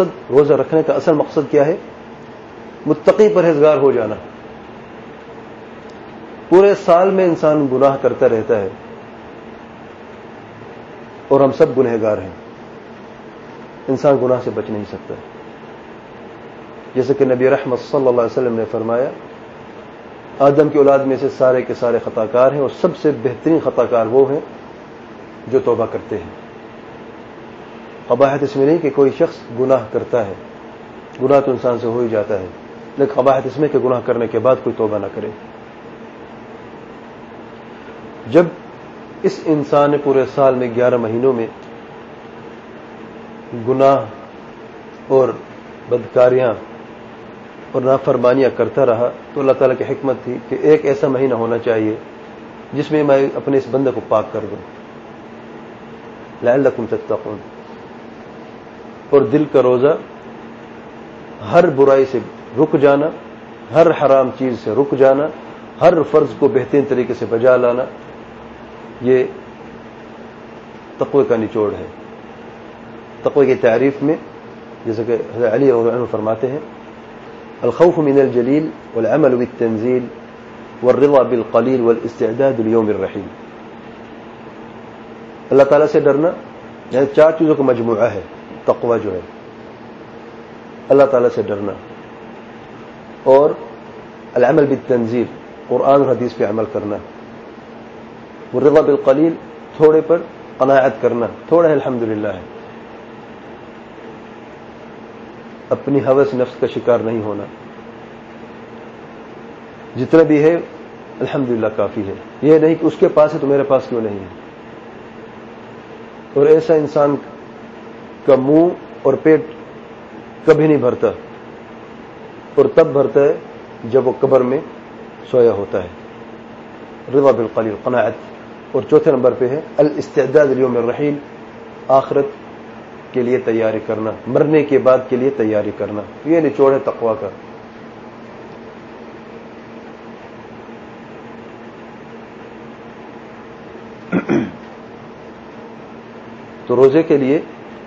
مقصد روزہ رکھنے کا اصل مقصد کیا ہے؟ متقی پرہیزگار ہو جانا. پورے سال میں انسان گناہ کرتا رہتا ہے اور ہم سب گنہگار ہیں. انسان گناہ سے بچ نہیں سکتا. جیسے کہ نبی رحمت صلی اللہ علیہ وسلم نے فرمایا آدم کی اولاد میں سے سارے کے سارے خطا کار ہیں اور سب سے بہترین خطا کار وہ ہیں جو توبہ کرتے ہیں. قباحت اس میں نہیں کہ کوئی شخص گناہ کرتا ہے، گناہ تو انسان سے ہو ہی جاتا ہے، لیکن قباحت اس میں کہ گناہ کرنے کے بعد کوئی توبہ نہ کرے. جب اس انسان نے پورے سال میں 11 مہینوں میں گناہ اور بدکاریاں اور نافرمانیاں کرتا رہا تو اللہ تعالیٰ کی حکمت تھی کہ ایک ایسا مہینہ ہونا چاہیے جس میں میں اپنے اس بندے کو پاک کر دوں، لعلکم تتقون. اور دل کا روزہ ہر برائی سے رک جانا، ہر حرام چیز سے رک جانا، ہر فرض کو بہترین طریقے سے بجا لانا، یہ تقوی کا نچوڑ ہے. تقوی کی تعریف میں جیسے کہ حضرت علی رضی اللہ عنہ فرماتے ہیں الخوف من الجلیل والعمل بالتنزیل والرضا بالقلیل والاستعداد لیوم الرحیل. اللہ تعالیٰ سے ڈرنا یعنی 4 چیزوں کا مجموعہ ہے تقوی جو ہے. اللہ تعالیٰ سے ڈرنا اور العمل بالتنزیل قرآن اور حدیث پہ عمل کرنا، والرضا بالقلیل تھوڑے پر قناعت کرنا، تھوڑا ہے الحمدللہ ہے، اپنی ہوس نفس کا شکار نہیں ہونا، جتنا بھی ہے الحمدللہ کافی ہے، یہ نہیں کہ اس کے پاس ہے تو میرے پاس کیوں نہیں ہے. اور ایسا انسان کا منہ اور پیٹ کبھی نہیں بھرتا اور تب بھرتا ہے جب وہ قبر میں سویا ہوتا ہے. رضا بالقلیل قناعت. اور چوتھے نمبر پہ ہے الاستعداد لیوم الرحیل، آخرت کے لیے تیاری کرنا، مرنے کے بعد کے لیے تیاری کرنا. یہ نچوڑ ہے تقوی کا. تو روزے کے لیے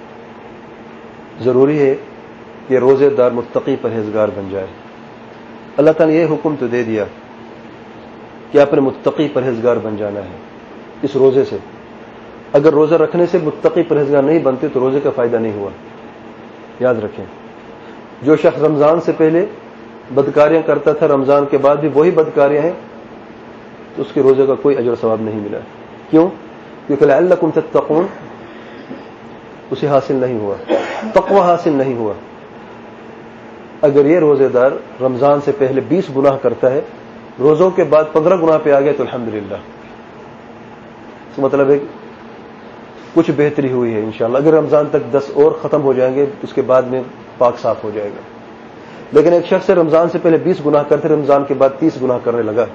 ضروری ہے کہ روزے دار متقی پرہیزگار بن جائے. اللہ تعالیٰ نے یہ حکم تو دے دیا کہ آپ نے متقی پرہیزگار بن جانا ہے اس روزے سے. اگر روزہ رکھنے سے متقی پرہیزگار نہیں بنتے تو روزے کا فائدہ نہیں ہوا. یاد رکھیں، جو شخص رمضان سے پہلے بدکاریاں کرتا تھا رمضان کے بعد بھی وہی بدکاریاں ہیں تو اس کے روزے کا کوئی اجر و ثواب نہیں ملا. کیوں؟ کیونکہ لعلکم تتقون اسے حاصل نہیں ہوا، تقوی حاصل نہیں ہوا. اگر یہ روزے دار رمضان سے پہلے 20 گناہ کرتا ہے، روزوں کے بعد 15 گناہ پہ آ گیا تو الحمدللہ، اس کا مطلب ہے کچھ بہتری ہوئی ہے انشاءاللہ. اگر رمضان تک 10 اور ختم ہو جائیں گے اس کے بعد میں پاک صاف ہو جائے گا. لیکن ایک شخص رمضان سے پہلے 20 گناہ کرتے، رمضان کے بعد 30 گناہ کرنے لگا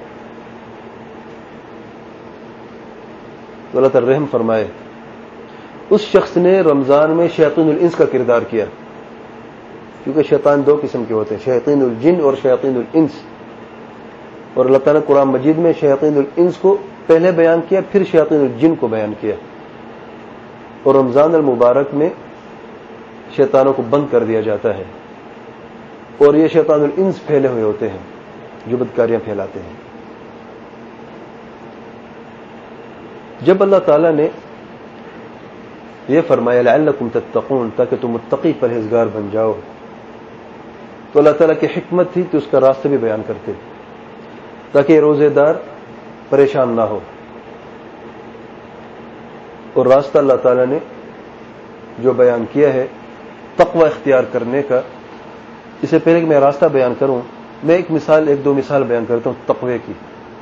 تو اللہ تعالی رحم فرمائے. اس شخص نے رمضان میں شیاطین الانس کا کردار کیا، کیونکہ شیطان 2 قسم کے ہوتے ہیں، شیاطین الجن اور شیاطین الانس. اور اللہ تعالیٰ نے قرآن مجید میں شیاطین الانس کو پہلے بیان کیا، پھر شیاطین الجن کو بیان کیا. اور رمضان المبارک میں شیطانوں کو بند کر دیا جاتا ہے اور یہ شیطان الانس پھیلے ہوئے ہوتے ہیں جو بدکاریاں پھیلاتے ہیں. جب اللہ تعالیٰ نے یہ فرمایا لعلکم تتقون تاکہ تم متقی پرہیزگار بن جاؤ تو اللہ تعالیٰ کی حکمت تھی کہ اس کا راستہ بھی بیان کرتے تاکہ یہ روزے دار پریشان نہ ہو. اور راستہ اللہ تعالیٰ نے جو بیان کیا ہے تقوی اختیار کرنے کا. اس سے پہلے کہ میں راستہ بیان کروں میں ایک دو مثال بیان کرتا ہوں تقوی کی.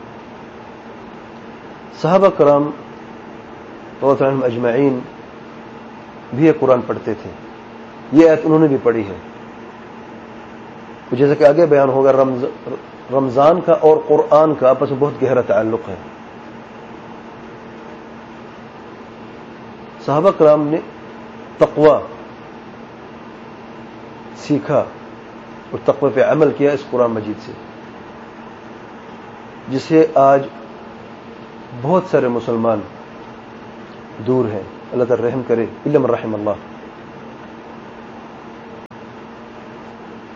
صحابہ کرام رضی اللہ عنہم اجمعین بھی یہ قرآن پڑھتے تھے، یہ آیت انہوں نے بھی پڑھی ہے. جیسا کہ آگے بیان ہوگا رمضان کا اور قرآن کا آپس میں بہت گہرا تعلق ہے. صحابہ کرام نے تقوی سیکھا اور تقوی پہ عمل کیا اس قرآن مجید سے، جسے آج بہت سارے مسلمان دور ہیں. اللہ تعالی رحم کرے، الا من رحم اللہ.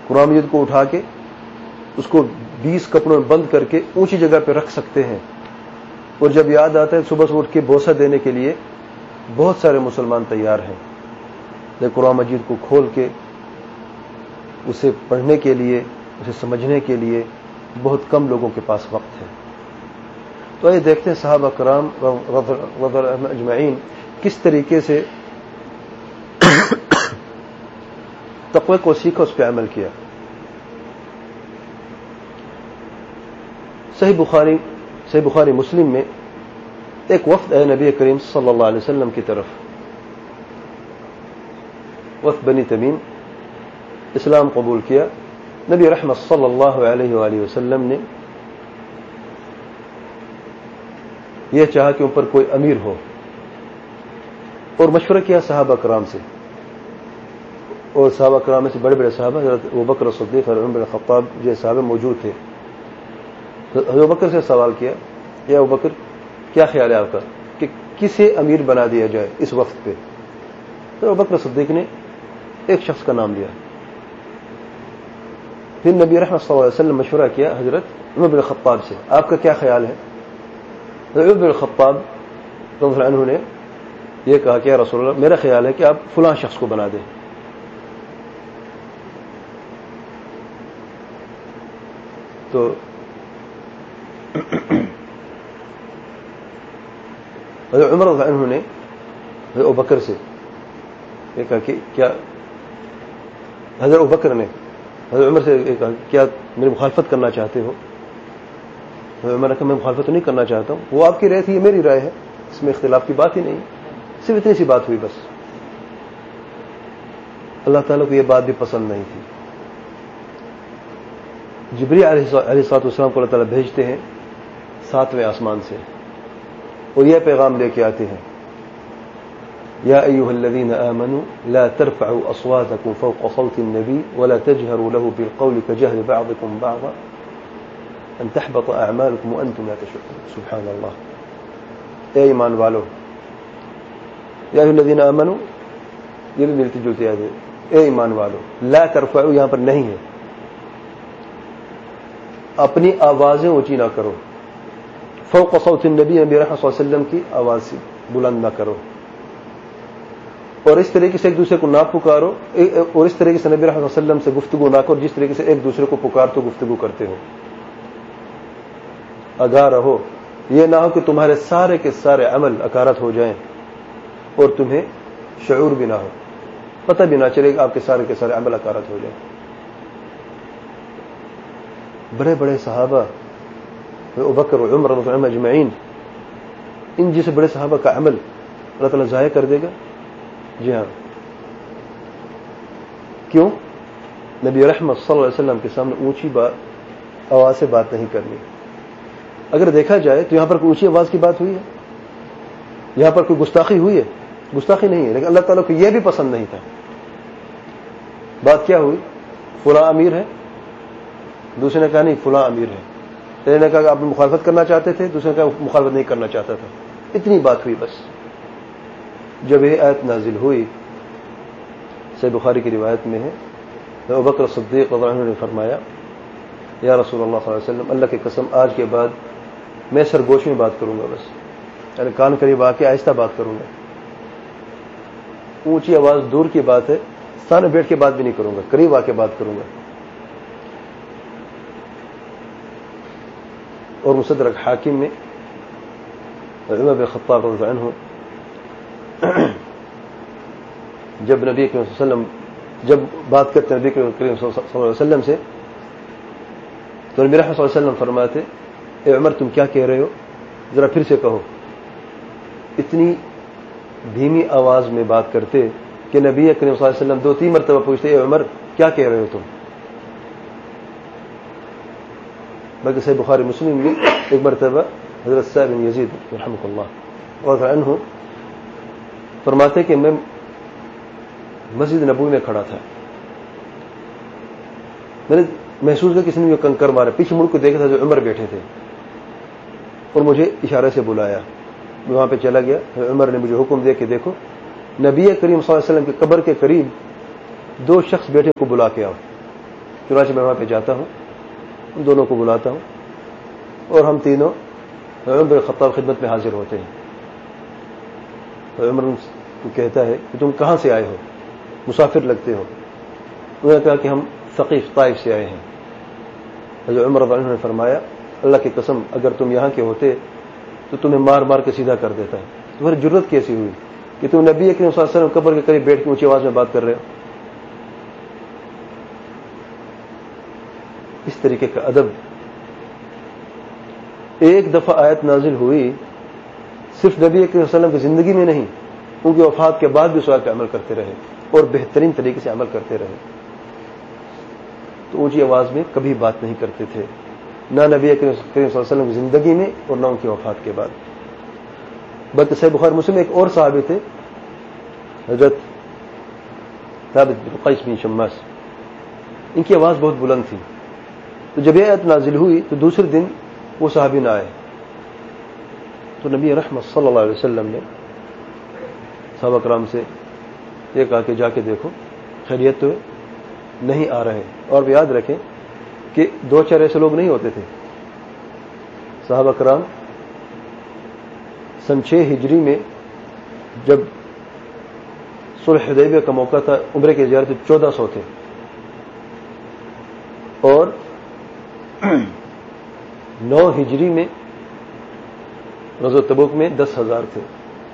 قرآن مجید کو اٹھا کے اس کو 20 کپڑوں میں بند کر کے اونچی جگہ پہ رکھ سکتے ہیں، اور جب یاد آتا ہے صبح اٹھ کے بوسہ دینے کے لیے بہت سارے مسلمان تیار ہیں، لیکن قرآن مجید کو کھول کے اسے پڑھنے کے لیے، اسے سمجھنے کے لیے بہت کم لوگوں کے پاس وقت ہے۔ تو آئیے دیکھتے ہیں صحابہ کرام رضی اللہ عنہم اجمعین کس طریقے سے تقوی کو سیکھا، اس پہ عمل کیا۔ صحیح بخاری مسلم میں ایک وفد ہے نبی کریم صلی اللہ علیہ وسلم کی طرف، وفد بنی تمیم، اسلام قبول کیا۔ نبی رحمت صلی اللہ علیہ وآلہ وسلم نے یہ چاہا کہ اوپر کوئی امیر ہو، اور مشورہ کیا صحابہ کرام سے، اور صحابہ کرام میں سے بڑے بڑے صحابہ حضرت ابوبکر صدیق اور عمر بن الخطاب جیسے صحابہ موجود تھے۔ حضرت ابوبکر سے سوال کیا، یا ابوبکر کیا خیال ہے آپ کا کہ کسے امیر بنا دیا جائے اس وقت پہ؟ تو ابوبکر صدیق نے ایک شخص کا نام لیا۔ پھر نبی رحمت صلی اللہ علیہ وسلم مشورہ کیا حضرت عمر بن الخطاب سے، آپ کا کیا خیال ہے؟ حضرت عمر بن الخطاب رضی اللہ عنہ نے یہ کہا کہ یا رسول اللہ، میرا خیال ہے کہ آپ فلاں شخص کو بنا دیں۔ تو حضرت عمر رضی اللہ عنہ نے حضرت ابوبکر سے یہ کہا کہ کیا، حضرت ابوبکر نے حضرت عمر سے یہ کہا کیا میری مخالفت کرنا چاہتے ہو؟ حضرت عمر نے کہا میں مخالفت تو نہیں کرنا چاہتا ہوں، وہ آپ کی رائے تھی، یہ میری رائے ہے، اس میں اختلاف کی بات ہی نہیں، صرف اتنی سی بات ہوئی بس۔ اللہ تعالیٰ کو یہ بات بھی پسند نہیں تھی۔ جبریل علیہ السلام کو اللہ تعالیٰ بھیجتے ہیں 7ویں آسمان سے، اور یہ پیغام لے کے آتے ہیں، یا ایھا الذین آمنوا لا ترفعوا اصواتکم فوق صوت النبی ولا تجهروا له بالقول كجهر بعضکم بعضا ان تحبط اعمالکم وانتم لا تشعرون۔ سبحان اللہ۔ اے ایمان والو، یا ایھا الذین آمنوا، یہ بھی ملتی جلتی آیت ہے، اے ایمان والو، لا ترفعوا یہاں پر نہیں ہے، اپنی آوازیں اونچی نہ کرو، فوق صوت النبی، نبی رحمت صلی اللہ علیہ وسلم کی آواز سے بلند نہ کرو، اور اس طریقے سے ایک دوسرے کو نہ پکارو، اور اس طریقے سے نبی رحمت صلی اللہ علیہ وسلم سے گفتگو نہ کرو جس طریقے سے ایک دوسرے کو پکار تو گفتگو کرتے ہو۔ آگاہ رہو، یہ نہ ہو کہ تمہارے سارے کے سارے عمل اکارت ہو جائیں اور تمہیں شعور بھی نہ ہو، پتہ بھی نہ چلے کہ آپ کے سارے عمل اکارت ہو جائیں۔ بڑے بڑے صحابہ ابوبکر و عمر رضی اللہ عنہم اجمعین، ان جیسے بڑے صحابہ کا عمل اللہ تعالیٰ ضائع کر دے گا؟ جی ہاں۔ کیوں؟ نبی رحمت صلی اللہ علیہ وسلم کے سامنے اونچی آواز سے بات نہیں کرنی۔ اگر دیکھا جائے تو یہاں پر کوئی اونچی آواز کی بات ہوئی ہے؟ یہاں پر کوئی گستاخی ہوئی ہے؟ گستاخی نہیں ہے، لیکن اللہ تعالیٰ کو یہ بھی پسند نہیں تھا۔ بات کیا ہوئی؟ فلاں امیر ہے، دوسرے نے کہا نہیں فلاں امیر ہے، پہلے نے کہا کہ آپ مخالفت کرنا چاہتے تھے، دوسرے نے کہا مخالفت نہیں کرنا چاہتا تھا، اتنی بات ہوئی بس۔ جب یہ آیت نازل ہوئی، صحیح بخاری کی روایت میں ہے، ابوبکر صدیق رضی اللہ عنہ نے فرمایا یا رسول اللہ صلی اللہ علیہ وسلم، اللہ کی قسم آج کے بعد میں سرگوش میں بات کروں گا، بس یعنی کان قریب آ کے آہستہ بات کروں گا، اونچی آواز دور کی بات ہے، سامنے بیٹھ کے بات بھی نہیں کروں گا، قریب آ کے بات کروں گا۔ اور مصدرک حاکم میں عمر بن الخطاب رضی اللہ عنہ جب نبی کریم صلی اللہ علیہ وسلم جب بات کرتے نبی کریم صلی اللہ علیہ وسلم سے، تو نبی رحمت صلی اللہ علیہ وسلم فرماتے اے عمر تم کیا کہہ رہے ہو، ذرا پھر سے کہو۔ اتنی دھیمی آواز میں بات کرتے کہ نبی کریم صلی اللہ علیہ وسلم 2-3 مرتبہ پوچھتے اے عمر کیا کہہ رہے ہو تم۔ بلکہ صحیح بخاری مسلم میں ایک مرتبہ حضرت صاحب بن یزید رحمہ اللہ رضی اللہ عنہ فرماتے کہ میں مسجد نبوی میں کھڑا تھا، میں نے محسوس کیا کسی نے کنکر مارا، پیچھے مڑ کو دیکھا تھا جو عمر بیٹھے تھے، اور مجھے اشارے سے بلایا، میں وہاں پہ چلا گیا، عمر نے مجھے حکم دیا کہ دیکھو نبی کریم صلی اللہ علیہ وسلم کی قبر کے قریب 2 شخص بیٹھے کو بلا کے آؤ۔ چنانچہ میں وہاں پہ جاتا ہوں، ان دونوں کو بلاتا ہوں اور ہم تینوں عمر بن خطاب خدمت میں حاضر ہوتے ہیں. تو عمر کو کہتا ہے کہ تم کہاں سے آئے ہو، مسافر لگتے ہو. انہوں نے کہا کہ ہم ثقیف طائف سے آئے ہیں. حضرت عمر رضی اللہ عنہ نے فرمایا اللہ کی قسم اگر تم یہاں کے ہوتے تو تمہیں مار مار کے سیدھا کر دیتا. تمہاری جرت کیسی ہوئی کہ تم نبی کریم صلی اللہ علیہ وسلم قبر کے قریب بیٹھ کے اونچی آواز میں بات کر رہے ہو. اس طریقے کا ادب. ایک دفعہ آیت نازل ہوئی صرف نبی کریم صلی اللہ علیہ وسلم کی زندگی میں نہیں، ان کی وفات کے بعد بھی اس پہ عمل کرتے رہے اور بہترین طریقے سے عمل کرتے رہے. تو اونچی آواز میں کبھی بات نہیں کرتے تھے، نہ نبی کریم صلی اللہ علیہ وسلم کی زندگی میں اور نہ ان کی وفات کے بعد. بلکہ صحیح بخاری مسلم میں ایک اور صحابی تھے حضرت ثابت بن قیس بن شماس، ان کی آواز بہت بلند تھی. تو جب یہ آیت نازل ہوئی تو دوسرے دن وہ صحابی نہ آئے. تو نبی رحمت صلی اللہ علیہ وسلم نے صحابہ کرام سے یہ کہا کہ جا کے دیکھو خیریت تو نہیں آ رہے. اور بھی یاد رکھیں کہ 2-4 ایسے لوگ نہیں ہوتے تھے. صحابہ کرام سن 6 ہجری میں جب صلح حدیبیہ کا موقع تھا، عمرے کی زیارت 1400 تھے اور 9 ہجری میں غزوہ تبوک میں 10,000 تھے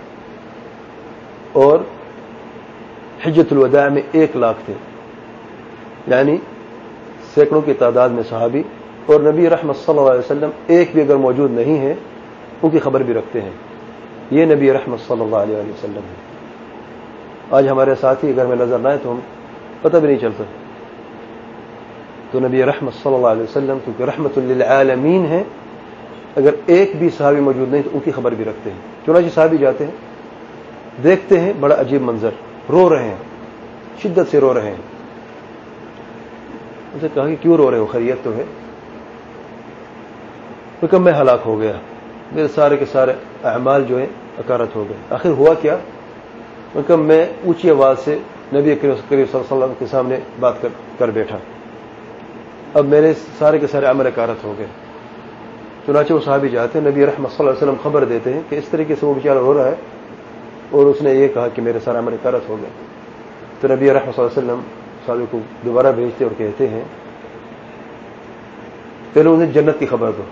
اور حجۃ الوداع میں 1 لاکھ تھے. یعنی سینکڑوں کی تعداد میں صحابی، اور نبی رحمت صلی اللہ علیہ وسلم ایک بھی اگر موجود نہیں ہے ان کی خبر بھی رکھتے ہیں. یہ نبی رحمت صلی اللہ علیہ وسلم ہے. آج ہمارے ساتھی اگر میں نظر نہ آئے تو ہم پتہ بھی نہیں چلتا. تو نبی رحمت صلی اللہ علیہ وسلم کیونکہ رحمت للعالمین ہے، اگر ایک بھی صحابی موجود نہیں تو ان کی خبر بھی رکھتے ہیں. چنانچہ صحابی جاتے ہیں، دیکھتے ہیں بڑا عجیب منظر، رو رہے ہیں، شدت سے رو رہے ہیں. ان سے کہا کہ کیوں رو رہے ہو، خیریت تو ہے؟ کہ میں ہلاک ہو گیا، میرے سارے کے سارے اعمال جو ہیں اکارت ہو گئے. آخر ہوا کیا؟ کہ میں اونچی آواز سے نبی کریم صلی اللہ علیہ وسلم کے سامنے بات کر بیٹھا، اب میرے سارے کے سارے عمل اکارت ہو گئے. چنانچہ وہ صحابی جاتے ہیں، نبی رحمت صلی اللہ علیہ وسلم خبر دیتے ہیں کہ اس طریقے سے وہ بیچارہ رو رہا ہے اور اس نے یہ کہا کہ میرے سارے عمل اکارت ہو گئے. تو نبی رحمت صلی اللہ علیہ وسلم صحابی کو دوبارہ بھیجتے اور کہتے ہیں پہلے انہیں جنت کی خبر دو،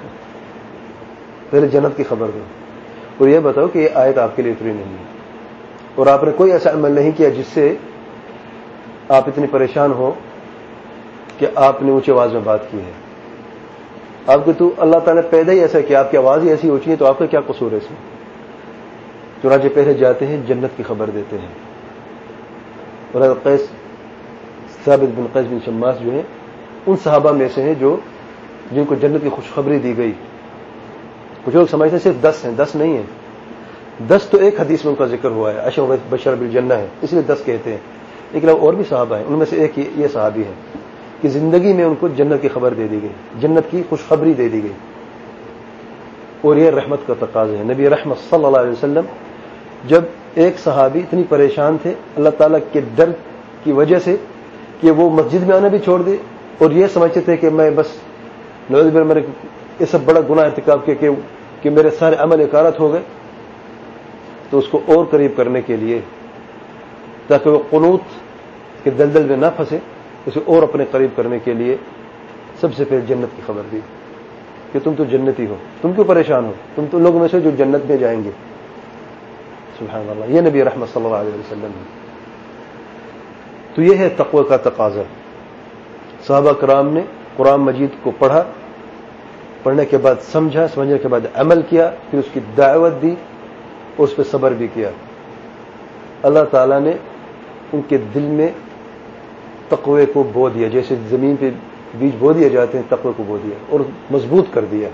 پہلے جنت کی خبر دو، اور یہ بتاؤ کہ یہ آیت آپ کے لیے اتری نہیں ہے اور آپ نے کوئی ایسا عمل نہیں کیا جس سے آپ اتنی پریشان ہو کہ آپ نے اونچی آواز میں بات کی ہے. آپ کو تو اللہ تعالیٰ نے پیدا ہی ایسا کہ آپ کی آواز ہی ایسی اونچی ہے، تو آپ کا کیا قصور ہے اس میں؟ چنانچہ پہلے جاتے ہیں جنت کی خبر دیتے ہیں. اور حضرت ثابت بن قیس بن شماس جو ہیں ان صحابہ میں سے ہیں جن کو جنت کی خوشخبری دی گئی. کچھ لوگ سمجھتے ہیں صرف 10 ہیں، 10 نہیں ہیں. 10 تو ایک حدیث میں ان کا ذکر ہوا ہے، عشر بشر بالجنہ ہے، اس لیے 10 کہتے ہیں. لیکن اور بھی صحابہ ہیں، ان میں سے ایک یہ صحابی ہے کہ زندگی میں ان کو جنت کی خبر دے دی گئی، جنت کی خوشخبری دے دی گئی. اور یہ رحمت کا تقاضا ہے. نبی رحمت صلی اللہ علیہ وسلم جب ایک صحابی اتنی پریشان تھے اللہ تعالیٰ کے ڈر کی وجہ سے کہ وہ مسجد میں آنا بھی چھوڑ دے اور یہ سمجھتے تھے کہ میں بس نعوذ باللہ میں یہ سب بڑا گناہ ارتکاب کیا کہ میرے سارے عمل اکارت ہو گئے، تو اس کو اور قریب کرنے کے لیے تاکہ وہ قنوط کے دلدل میں نہ پھنسے، اسے اور اپنے قریب کرنے کے لیے سب سے پہلے جنت کی خبر دی کہ تم تو جنتی ہو، تم کیوں پریشان ہو، تم تو لوگوں میں سے جو جنت میں جائیں گے. سبحان اللہ، یہ نبی رحمت صلی اللہ علیہ وسلم ہے. تو یہ ہے تقوی کا تقاضا. صحابہ کرام نے قرآن مجید کو پڑھا، پڑھنے کے بعد سمجھا، سمجھنے کے بعد عمل کیا، پھر اس کی دعوت دی اور اس پہ صبر بھی کیا. اللہ تعالیٰ نے ان کے دل میں تقوی کو بو دیا، جیسے زمین پہ بیج بو دیے جاتے ہیں، تقوی کو بو دیا اور مضبوط کر دیا.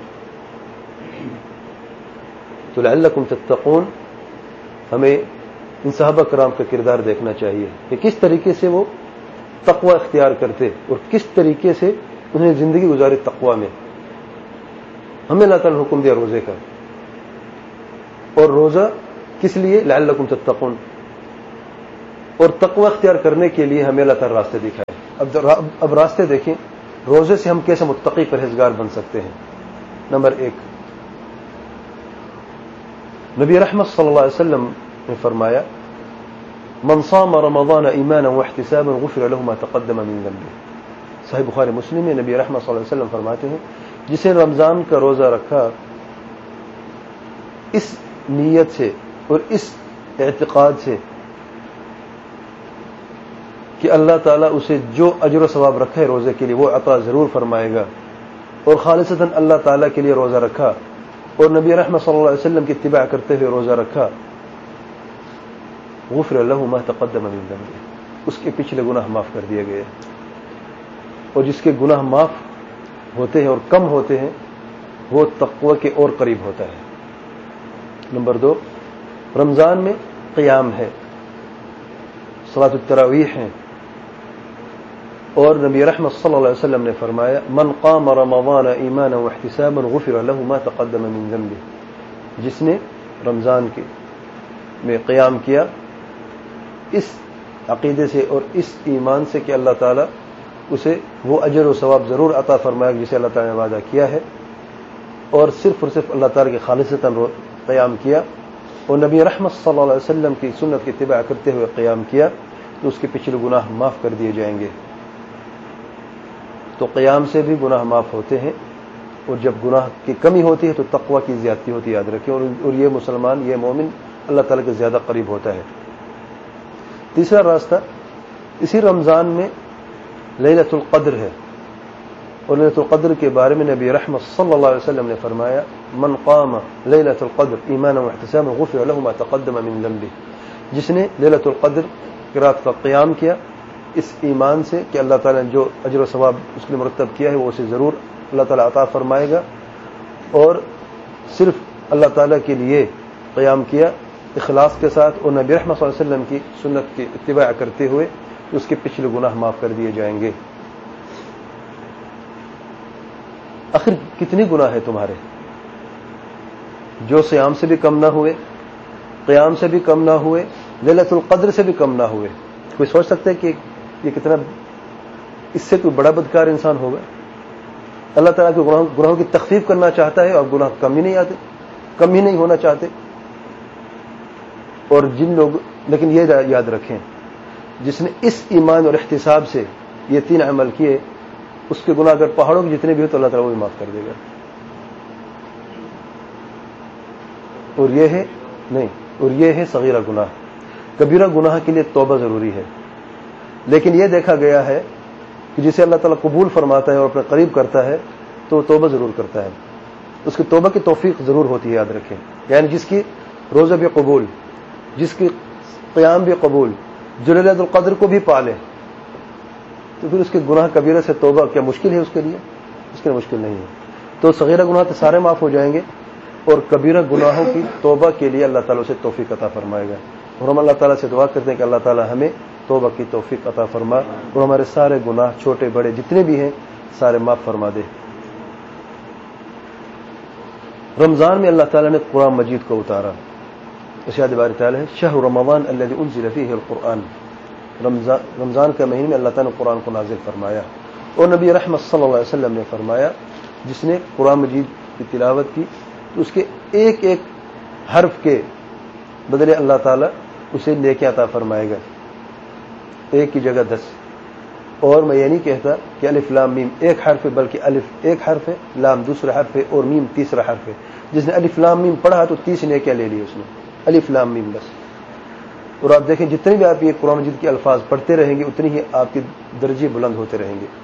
تو لعلکم تتقون، ہمیں ان صحابہ کرام کا کردار دیکھنا چاہیے کہ کس طریقے سے وہ تقوی اختیار کرتے اور کس طریقے سے انہیں زندگی گزاری تقوی میں. ہمیں اللہ تعالیٰ نے حکم دیا روزے کا، اور روزہ کس لیے؟ لعلکم تتقون. اور تقوی اختیار کرنے کے لیے ہمیں اللہ تعالیٰ راستے دکھائے. اب راستے دیکھیں روزے سے ہم کیسے متقی پرہیزگار بن سکتے ہیں. نمبر 1، نبی رحمت صلی اللہ علیہ وسلم نے فرمایا من صام رمضان ایمانا واحتسابا غفر له ما تقدم من ذنبه. صحیح بخاری مسلم میں نبی رحمت صلی اللہ علیہ وسلم فرماتے ہیں جسے رمضان کا روزہ رکھا اس نیت سے اور اس اعتقاد سے کہ اللہ تعالیٰ اسے جو اجر و ثواب رکھا ہے روزے کے لیے وہ عطا ضرور فرمائے گا، اور خالصتاً اللہ تعالیٰ کے لیے روزہ رکھا اور نبی رحمت صلی اللہ علیہ وسلم کی اتباع کرتے ہوئے روزہ رکھا، غفر له ما تقدم من ذنبه، اس کے پچھلے گناہ معاف کر دیے گئے. اور جس کے گناہ معاف ہوتے ہیں اور کم ہوتے ہیں وہ تقوی کے اور قریب ہوتا ہے. نمبر 2، رمضان میں قیام ہے، صلاۃ التراویح ہے، اور نبی رحمت صلی اللہ علیہ وسلم نے فرمایا من قام رمضان ایمانا واحتسابا غفر له ما تقدم من ذنبه، جس نے رمضان کے میں قیام کیا اس عقیدے سے اور اس ایمان سے کہ اللہ تعالیٰ اسے وہ اجر و ثواب ضرور عطا فرمائے گا جسے اللہ تعالیٰ نے وعدہ کیا ہے، اور صرف اللہ تعالیٰ کے خالصتاً قیام کیا اور نبی رحمت صلی اللہ علیہ وسلم کی سنت کی اتباع کرتے ہوئے قیام کیا تو اس کے پچھلے گناہ معاف کر دیے جائیں گے. تو قیام سے بھی گناہ معاف ہوتے ہیں، اور جب گناہ کی کمی ہوتی ہے تو تقوی کی زیادتی ہوتی ہے، یاد رکھیں، اور یہ مسلمان، یہ مومن اللہ تعالیٰ کے زیادہ قریب ہوتا ہے. تیسرا راستہ، اسی رمضان میں لیلۃ القدر ہے، اور لیلۃ القدر کے بارے میں نبی رحمت صلی اللہ علیہ وسلم نے فرمایا من قام لیلۃ القدر ایمانا واحتسابا غفر له ما تقدم من ذنبه، جس نے لیلۃ القدر کی رات کا قیام کیا اس ایمان سے کہ اللہ تعالیٰ نے جو اجر و ثواب اس کے لیے مرتب کیا ہے وہ اسے ضرور اللہ تعالیٰ عطا فرمائے گا، اور صرف اللہ تعالیٰ کے لیے قیام کیا اخلاص کے ساتھ اور نبی رحمت صلی اللہ علیہ وسلم کی سنت کی اتباع کرتے ہوئے تو اس کے پچھلے گناہ معاف کر دیے جائیں گے. آخر کتنے گناہ ہیں تمہارے جو صیام سے بھی کم نہ ہوئے، قیام سے بھی کم نہ ہوئے، لیلۃ القدر سے بھی کم نہ ہوئے؟ کوئی سوچ سکتا ہے کہ یہ کتنا، اس سے کوئی بڑا بدکار انسان ہوگا؟ اللہ تعالیٰ کے گناہوں کی تخفیف کرنا چاہتا ہے اور گناہ کم ہی نہیں ہونا چاہتے. اور جن لوگ، لیکن یہ یاد رکھیں جس نے اس ایمان اور احتساب سے یہ 3 عمل کیے اس کے گناہ اگر پہاڑوں کے جتنے بھی ہو تو اللہ تعالیٰ وہ بھی معاف کر دے گا. اور یہ ہے صغیرہ گناہ. کبیرہ گناہ کے لیے توبہ ضروری ہے، لیکن یہ دیکھا گیا ہے کہ جسے اللہ تعالیٰ قبول فرماتا ہے اور اپنے قریب کرتا ہے تو وہ توبہ ضرور کرتا ہے، اس کی توبہ کی توفیق ضرور ہوتی ہے، یاد رکھیں. یعنی جس کی روزہ بھی قبول، جس کی قیام بھی قبول، جو لیلۃ القدر کو بھی پالے، تو پھر اس کے گناہ کبیرہ سے توبہ کیا مشکل ہے اس کے لیے؟ اس کے لیے مشکل نہیں ہے. تو صغیرہ گناہ تو سارے معاف ہو جائیں گے، اور کبیرہ گناہوں کی توبہ کے لیے اللہ تعالیٰ سے توفیق عطا فرمائے گا. اور ہم اللہ تعالیٰ سے دعا کرتے ہیں کہ اللہ تعالیٰ ہمیں توبہ کی توفیق عطا فرما اور ہمارے سارے گناہ چھوٹے بڑے جتنے بھی ہیں سارے معاف فرما دے. رمضان میں اللہ تعالیٰ نے قرآن مجید کو اتارا. ارشاد باری تعالیٰ ہے شہر رمضان الذی انزل فیہ القرآن، رمضان کے مہینے میں اللہ تعالیٰ نے قرآن کو نازل فرمایا. اور نبی رحمت صلی اللہ علیہ وسلم نے فرمایا جس نے قرآن مجید کی تلاوت کی تو اس کے ایک ایک حرف کے بدلے اللہ تعالیٰ اسے نیکی عطا فرمائے گا، ایک کی جگہ 10. اور میں یہ نہیں کہتا کہ الف لام میم ایک حرف ہے، بلکہ الف ایک حرف ہے، لام دوسرا حرف ہے اور میم تیسرا حرف ہے. جس نے الف لام میم پڑھا تو 30 نیکیاں لے لی اس نے، الف لام میم بس. اور آپ دیکھیں جتنے بھی آپ یہ قرآن مجید کے الفاظ پڑھتے رہیں گے اتنی ہی آپ کے درجے بلند ہوتے رہیں گے.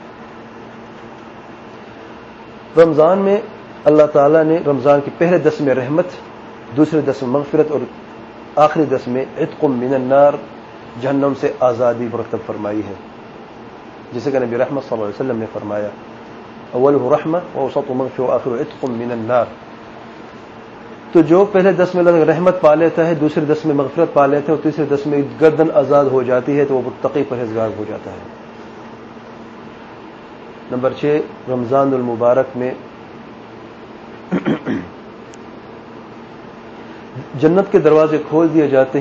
رمضان میں اللہ تعالیٰ نے رمضان کے پہلے 10 میں رحمت، دوسرے 10 میں مغفرت اور آخری 10 میں عتق من النار، جہنم سے آزادی مرتب فرمائی ہے. جیسے کہ نبی رحمت صلی اللہ علیہ وسلم نے فرمایا اولہ رحمہ واوسط مغفرۃ وآخر عتق من النار. تو جو پہلے 10 میں رحمت پا لیتا ہے، دوسرے 10 میں مغفرت پا لیتا ہے اور تیسرے 10 میں گردن آزاد ہو جاتی ہے تو وہ متقی پرہیزگار ہو جاتا ہے. نمبر 6، رمضان المبارک میں جنت کے دروازے کھول دیے جاتے ہیں، جہنم کے دروازے بند کر دیے جاتے ہیں اور شیطانوں کو توق لگائے جاتے ہیں. حتیٰ کہ جنت کے دروازے کھول دیے جاتے ہیں، جہنم کے دروازے بند کر دیے جاتے ہیں. اور شیطانوں کو توق لگائے جاتے ہیں، حتیٰ کہ جنت کے دروازے کھول دیے جاتے ہیں اور شیطانوں کو توق لگائے جاتے ہیں. اور شیطانوں کو توق لگائے جاتے ہیں،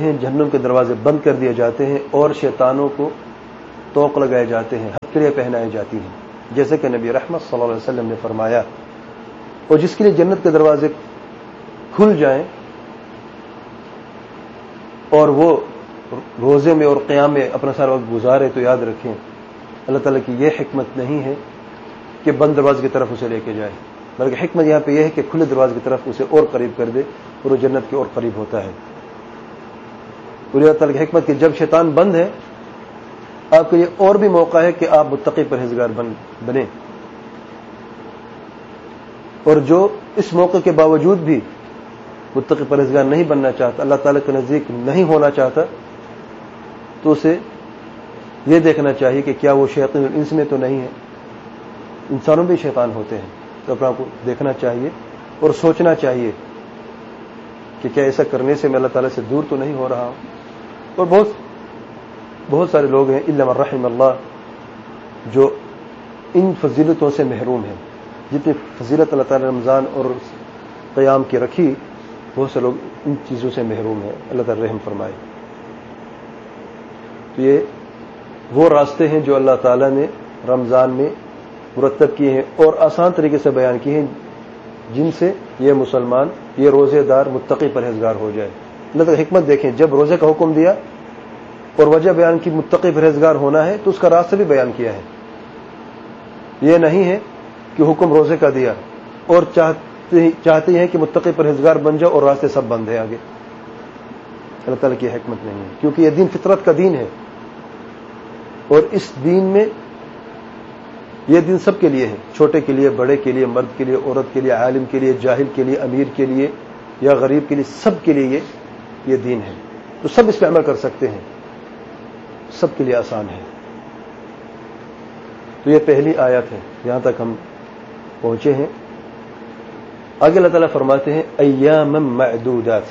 کے لیے پہنائی جاتی ہیں، جیسے کہ نبی رحمت صلی اللہ علیہ وسلم نے فرمایا، اور جس کے لیے جنت کے دروازے کھل جائیں اور وہ روزے میں اور قیام میں اپنا سارا وقت گزارے، تو یاد رکھیں اللہ تعالیٰ کی یہ حکمت نہیں ہے کہ بند دروازے کی طرف اسے لے کے جائے، بلکہ حکمت یہاں پہ یہ ہے کہ کھلے دروازے کی طرف اسے اور قریب کر دے اور وہ جنت کے اور قریب ہوتا ہے۔ اور اللہ تعالیٰ کی حکمت کہ جب شیطان بند ہے، آپ کو یہ اور بھی موقع ہے کہ آپ متقی پرہیزگار بنیں، اور جو اس موقع کے باوجود بھی متقی پرہیزگار نہیں بننا چاہتا، اللہ تعالیٰ کے نزدیک نہیں ہونا چاہتا، تو اسے یہ دیکھنا چاہیے کہ کیا وہ شیاطین الانس میں تو نہیں ہے، انسانوں بھی شیطان ہوتے ہیں، تو اپنا کو دیکھنا چاہیے اور سوچنا چاہیے کہ کیا ایسا کرنے سے میں اللہ تعالیٰ سے دور تو نہیں ہو رہا ہوں۔ اور بہت سارے لوگ ہیں الا من رحم اللہ جو ان فضیلتوں سے محروم ہیں، جتنی فضیلت اللہ تعالیٰ نے رمضان اور قیام کی رکھی، بہت سے لوگ ان چیزوں سے محروم ہیں، اللہ تعالیٰ رحم فرمائے۔ تو یہ وہ راستے ہیں جو اللہ تعالیٰ نے رمضان میں مرتب کیے ہیں اور آسان طریقے سے بیان کیے ہیں، جن سے یہ مسلمان، یہ روزے دار متقی پرہیزگار ہو جائے۔ اللہ تعالیٰ حکمت دیکھیں، جب روزے کا حکم دیا اور وجہ بیان کی متقی پرہیزگار ہونا ہے، تو اس کا راستہ بھی بیان کیا ہے۔ یہ نہیں ہے کہ حکم روزے کا دیا اور چاہتے ہیں کہ متقی پرہیزگار بن جاؤ اور راستے سب بند ہیں آگے۔ اللہ تعالیٰ کی حکمت نہیں ہے، کیونکہ یہ دین فطرت کا دین ہے، اور اس دین میں یہ دین سب کے لیے ہے، چھوٹے کے لیے، بڑے کے لیے، مرد کے لیے، عورت کے لیے، عالم کے لیے، جاہل کے لیے، امیر کے لیے یا غریب کے لیے، سب کے لیے یہ دین ہے، تو سب اس پہ عمل کر سکتے ہیں، سب کے لیے آسان ہے۔ تو یہ پہلی آیت ہے، یہاں تک ہم پہنچے ہیں۔ آگے اللہ تعالیٰ فرماتے ہیں ایام معدودات،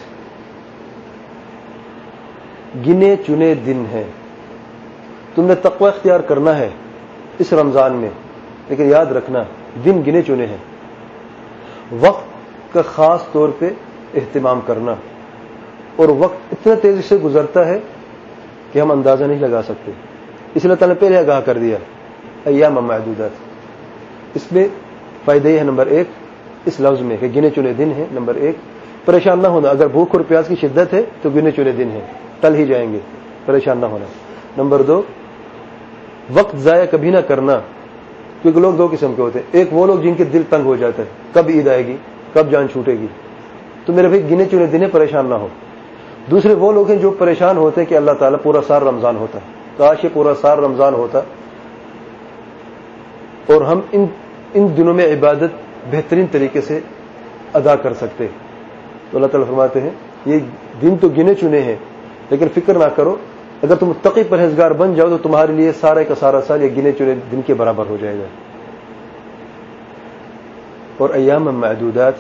گنے چنے دن ہیں۔ تم نے تقوی اختیار کرنا ہے اس رمضان میں، لیکن یاد رکھنا دن گنے چنے ہیں، وقت کا خاص طور پہ اہتمام کرنا، اور وقت اتنا تیزی سے گزرتا ہے کہ ہم اندازہ نہیں لگا سکتے، اس لیے اللہ تعالیٰ نے پہلے آگاہ کر دیا ایام معدودات۔ اس میں فائدہ یہ ہے نمبر ایک اس لفظ میں کہ گنے چنے دن ہیں، نمبر ایک پریشان نہ ہونا، اگر بھوک اور پیاس کی شدت ہے تو گنے چنے دن ہیں، ٹل ہی جائیں گے، پریشان نہ ہونا۔ نمبر دو، وقت ضائع کبھی نہ کرنا، کیونکہ لوگ دو قسم کے ہوتے ہیں، ایک وہ لوگ جن کے دل تنگ ہو جاتا ہے، کب عید آئے گی، کب جان چھوٹے گی، تو میرے بھائی گنے چنے دن پریشان نہ ہو۔ دوسرے وہ لوگ ہیں جو پریشان ہوتے ہیں کہ اللہ تعالیٰ پورا سال رمضان ہوتا ہے، کاش یہ پورا سال رمضان ہوتا اور ہم ان دنوں میں عبادت بہترین طریقے سے ادا کر سکتے۔ تو اللہ تعالیٰ فرماتے ہیں یہ دن تو گنے چنے ہیں، لیکن فکر نہ کرو، اگر تم متقی پرہیزگار بن جاؤ تو تمہارے لیے سارے کا سارا سال یہ گنے چنے دن کے برابر ہو جائے گا۔ اور ایام معدودات،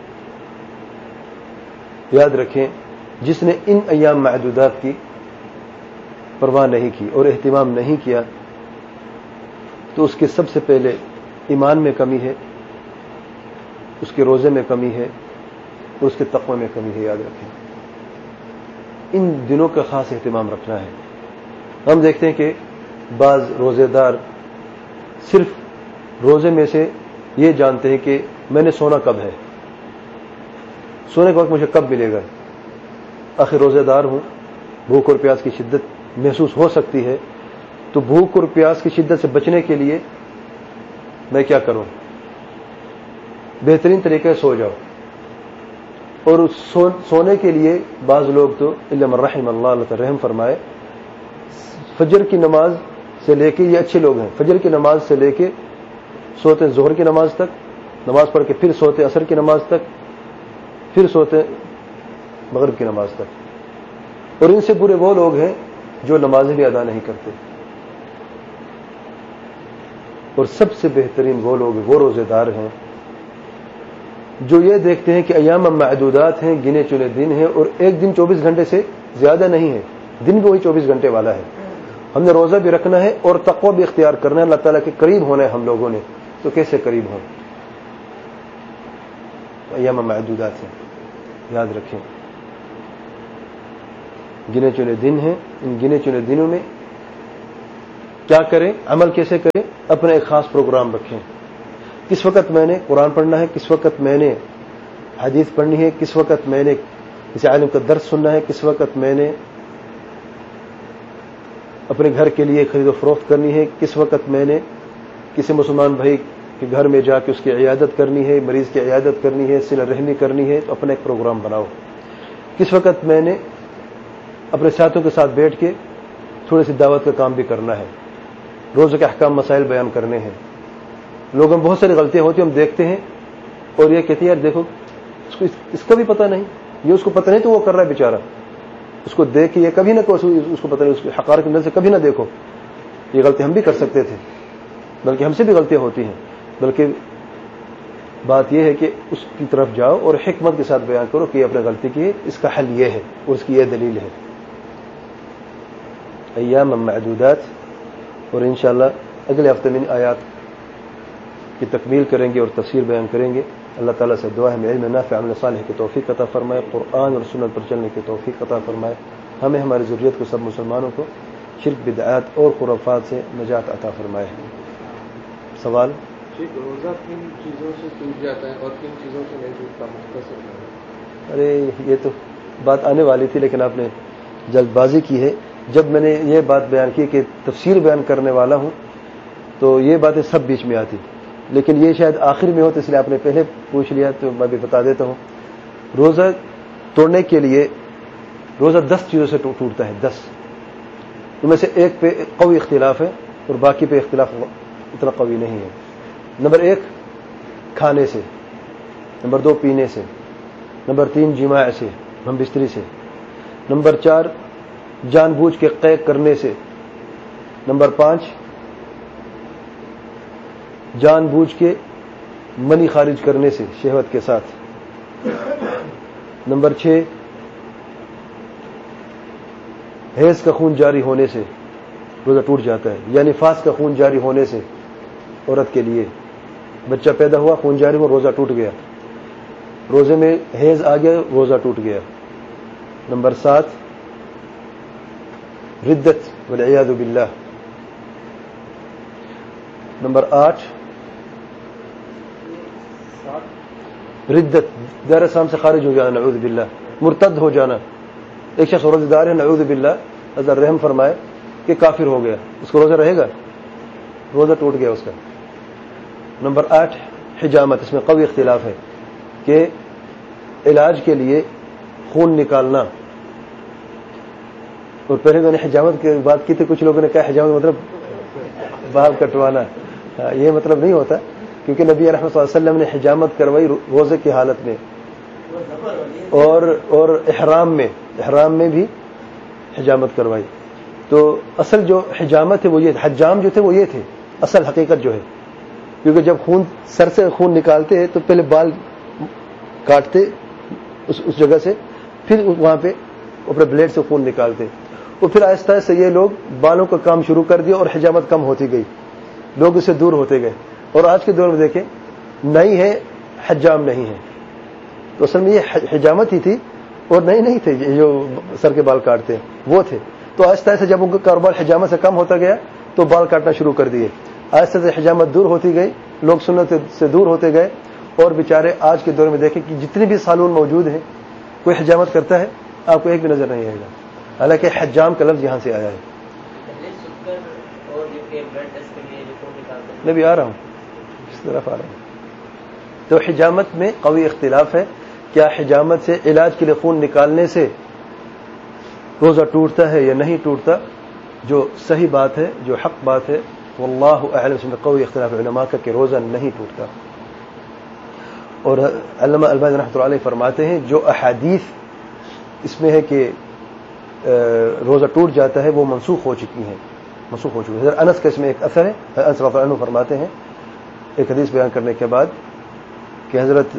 یاد رکھیں جس نے ان ایام معدودات کی پرواہ نہیں کی اور اہتمام نہیں کیا، تو اس کے سب سے پہلے ایمان میں کمی ہے، اس کے روزے میں کمی ہے، اور اس کے تقوی میں کمی ہے۔ یاد رکھیں ان دنوں کا خاص اہتمام رکھنا ہے۔ ہم دیکھتے ہیں کہ بعض روزے دار صرف روزے میں سے یہ جانتے ہیں کہ میں نے سونا کب ہے، سونے کا وقت مجھے کب ملے گا، آخر روزے دار ہوں، بھوک اور پیاس کی شدت محسوس ہو سکتی ہے، تو بھوک اور پیاس کی شدت سے بچنے کے لیے میں کیا کروں؟ بہترین طریقے سے سو جاؤ، اور سونے کے لیے بعض لوگ تو الا من رحم اللہ، اللہ تعالی رحم فرمائے، فجر کی نماز سے لے کے، یہ اچھے لوگ ہیں، فجر کی نماز سے لے کے سوتے ظہر کی نماز تک، نماز پڑھ کے پھر سوتے عصر کی نماز تک، پھر سوتے مغرب کی نماز تک۔ اور ان سے برے وہ لوگ ہیں جو نمازیں بھی ادا نہیں کرتے، اور سب سے بہترین وہ لوگ، وہ روزے دار ہیں جو یہ دیکھتے ہیں کہ ایام معدودات ہیں، گنے چنے دن ہیں، اور ایک دن 24 گھنٹے سے زیادہ نہیں ہے، دن بھی وہی 24 گھنٹے والا ہے، ہم نے روزہ بھی رکھنا ہے اور تقوی بھی اختیار کرنا ہے، اللہ تعالیٰ کے قریب ہونا ہے ہم لوگوں نے، تو کیسے قریب ہوں؟ ایام معدودات ہیں، یاد رکھیں گنے چنے دن ہیں، ان گنے چنے دنوں میں کیا کریں, عمل کیسے کریں, اپنا ایک خاص پروگرام رکھیں. کس وقت میں نے قرآن پڑھنا ہے, کس وقت میں نے حدیث پڑھنی ہے, کس وقت میں نے کسی عالم کا درس سننا ہے, کس وقت میں نے اپنے گھر کے لیے خرید و فروخت کرنی ہے, کس وقت میں نے کسی مسلمان بھائی کے گھر میں جا کے اس کی عیادت کرنی ہے, مریض کی عیادت کرنی ہے, صلہ رحمی کرنی ہے. تو اپنا ایک پروگرام بناؤ. کس وقت میں نے اپنے ساتھیوں کے ساتھ بیٹھ کے تھوڑی سی دعوت کا کام بھی کرنا ہے, روز کے احکام مسائل بیان کرنے ہیں. لوگوں میں بہت ساری غلطیاں ہوتی ہیں, ہم دیکھتے ہیں اور یہ کہتے ہیں یار دیکھو اس کا بھی پتہ نہیں, یہ اس کو پتہ نہیں تو وہ کر رہا ہے بیچارہ, اس کو دیکھ کے یہ کبھی نہ اس کو پتہ نہیں, اس کے حقارت کی نظر سے کبھی نہ دیکھو. یہ غلطی ہم بھی کر سکتے تھے, بلکہ ہم سے بھی غلطیاں ہوتی ہیں. بلکہ بات یہ ہے کہ اس کی طرف جاؤ اور حکمت کے ساتھ بیان کرو کہ یہ اپنے غلطی کی ہے, اس کا حل یہ ہے اور اس کی یہ دلیل ہے. ایام معدودات. اور انشاءاللہ اگلے ہفتے میں آیات کی تکمیل کریں گے اور تفسیر بیان کریں گے. اللہ تعالیٰ سے دعا ہے ہمیں علم نافع عمل صالح کی توفیق عطا فرمائے, قرآن اور سنت پر چلنے کی توفیق عطا فرمائے. ہمیں ہماری ضروریت کو سب مسلمانوں کو شرک بدعات اور خرافات سے نجات عطا فرمائے. سوال؟ روزہ کن چیزوں سے ٹوٹ جاتا ہے اور کن چیزوں سے نہیں ٹوٹتا, مختصر؟ ارے یہ تو بات آنے والی تھی لیکن آپ نے جلد بازی کی ہے. جب میں نے یہ بات بیان کی کہ تفسیر بیان کرنے والا ہوں تو یہ باتیں سب بیچ میں آتی, لیکن یہ شاید آخر میں ہو تو اس لیے آپ نے پہلے پوچھ لیا تو میں بھی بتا دیتا ہوں. روزہ توڑنے کے لیے روزہ 10 چیزوں سے ٹوٹتا ہے. 10 ان میں سے ایک پہ قوی اختلاف ہے اور باقی پہ اختلاف اتنا قوی نہیں ہے. نمبر 1 کھانے سے, نمبر 2 پینے سے, نمبر 3 جماع سے, ہم بستری سے, نمبر 4 جان بوجھ کے قے کرنے سے, نمبر 5 جان بوجھ کے منی خارج کرنے سے شہوت کے ساتھ, نمبر 6 حیض کا خون جاری ہونے سے روزہ ٹوٹ جاتا ہے, یعنی نفاس کا خون جاری ہونے سے عورت کے لیے بچہ پیدا ہوا, خون جاری ہوا, روزہ ٹوٹ گیا. روزے میں حیض آ گیا, روزہ ٹوٹ گیا. نمبر 7 ردت والعیاذ باللہ. نمبر 8 ردت, دار اسلام سے خارج ہو جانا, نعوذ باللہ, مرتد ہو جانا. ایک شخص روزہ دار ہے, نعوذ باللہ, اللہ رحم فرمائے کہ کافر ہو گیا, اس کو روزہ رہے گا؟ روزہ ٹوٹ گیا اس کا. نمبر 8 حجامت. اس میں قوی اختلاف ہے کہ علاج کے لیے خون نکالنا, اور پہلے میں نے حجامت کی بات کی تھی, کچھ لوگوں نے کہا حجامت مطلب بال کٹوانا. یہ مطلب نہیں ہوتا, کیونکہ نبی رحمۃ صلی اللہ علیہ وسلم نے حجامت کروائی روزے کی حالت میں اور احرام میں بھی حجامت کروائی. تو اصل جو حجامت ہے وہ یہ, حجام جو تھے وہ یہ تھے اصل حقیقت جو ہے, کیونکہ جب سر سے خون نکالتے ہیں تو پہلے بال کاٹتے اس جگہ سے, پھر وہاں پہ اپنے بلیڈ سے خون نکالتے, اور پھر آہستہ آہستہ یہ لوگ بالوں کا کام شروع کر دیا اور حجامت کم ہوتی گئی, لوگ اس سے دور ہوتے گئے. اور آج کے دور میں دیکھیں نئی ہے, حجام نہیں ہے. تو اصل میں یہ حجامت ہی تھی, اور نہیں تھے جو سر کے بال کاٹتے وہ تھے. تو آہستہ آہستہ جب ان کا کاروبار حجامت سے کم ہوتا گیا تو بال کاٹنا شروع کر دیے. آہستہ سے حجامت دور ہوتی گئی, لوگ سنت سے دور ہوتے گئے, اور بیچارے آج کے دور میں دیکھیں کہ جتنے بھی سالون موجود ہیں کوئی حجامت کرتا ہے آپ کو ایک بھی نظر نہیں آئے گا, حالانکہ حجام کا لفظ یہاں سے آیا ہے. میں بھی آ رہا ہوں, اس طرف آ رہا ہوں. تو حجامت میں قوی اختلاف ہے, کیا حجامت سے علاج کے لیے خون نکالنے سے روزہ ٹوٹتا ہے یا نہیں ٹوٹتا؟ جو صحیح بات ہے, جو حق بات ہے, واللہ اعلم, اس میں قوی اختلاف علماء کا کہ روزہ نہیں ٹوٹتا. اور علامہ البانی رحمۃ اللہ علیہ فرماتے ہیں جو احادیث اس میں ہے کہ روزہ ٹوٹ جاتا ہے وہ منسوخ ہو چکی ہیں. حضرت انس کا اس میں ایک اثر ہے. انس رضی اللہ عنہ فرماتے ہیں ایک حدیث بیان کرنے کے بعد کہ حضرت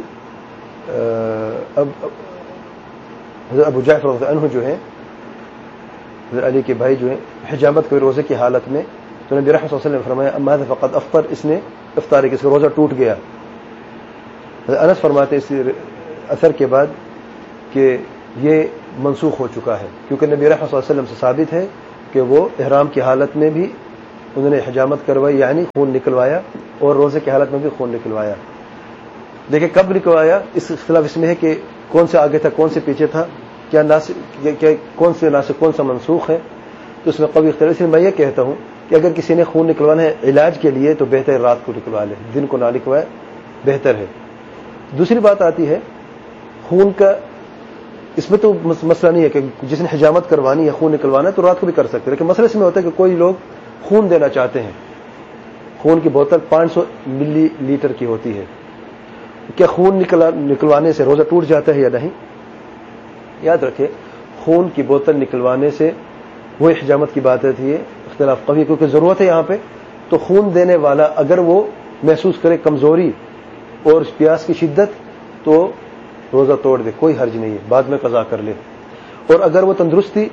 ابو جعفر رضی اللہ عنہ جو ہیں, حضرت علی کے بھائی جو ہیں, حجامت کے روزے کی حالت میں, تو نبی رحمۃ اللہ علیہ وسلم نے فرمایا اما ذا فقد افطر, اس نے افطاری کی, اس کا روزہ ٹوٹ گیا. انس فرماتے ہیں اس اثر کے بعد کہ یہ منسوخ ہو چکا ہے, کیونکہ نبی رحمۃ اللہ علیہ وسلم سے ثابت ہے کہ وہ احرام کی حالت میں بھی انہوں نے حجامت کروائی یعنی خون نکلوایا اور روزے کی حالت میں بھی خون نکلوایا. دیکھیں کب نکلوایا اس اختلاف اس میں ہے کہ کون سے آگے تھا کون سے پیچھے تھا, کیا کون سے ناسخ کون سا منسوخ ہے, تو اس میں قوی اختلاف. اس لیے میں یہ کہتا ہوں کہ اگر کسی نے خون نکلوانا ہے علاج کے لیے تو بہتر رات کو نکلوا لے, دن کو نہ نکلوائے بہتر ہے. دوسری بات آتی ہے خون کا, اس میں تو مسئلہ نہیں ہے کہ جس نے حجامت کروانی یا خون نکلوانا ہے تو رات کو بھی کر سکتے, لیکن مسئلہ اس میں ہوتا ہے کہ کوئی لوگ خون دینا چاہتے ہیں. خون کی بوتل 500 ملی لیٹر کی ہوتی ہے, کیا خون نکلوانے سے روزہ ٹوٹ جاتا ہے یا نہیں؟ یاد رکھے خون کی بوتل نکلوانے سے وہی حجامت کی بات ہے, اختلاف قوی کیونکہ ضرورت ہے یہاں پہ. تو خون دینے والا اگر وہ محسوس کرے کمزوری اور پیاس کی شدت تو روزہ توڑ دے, کوئی حرج نہیں ہے, بعد میں قضا کر لے. اور اگر وہ تندرستی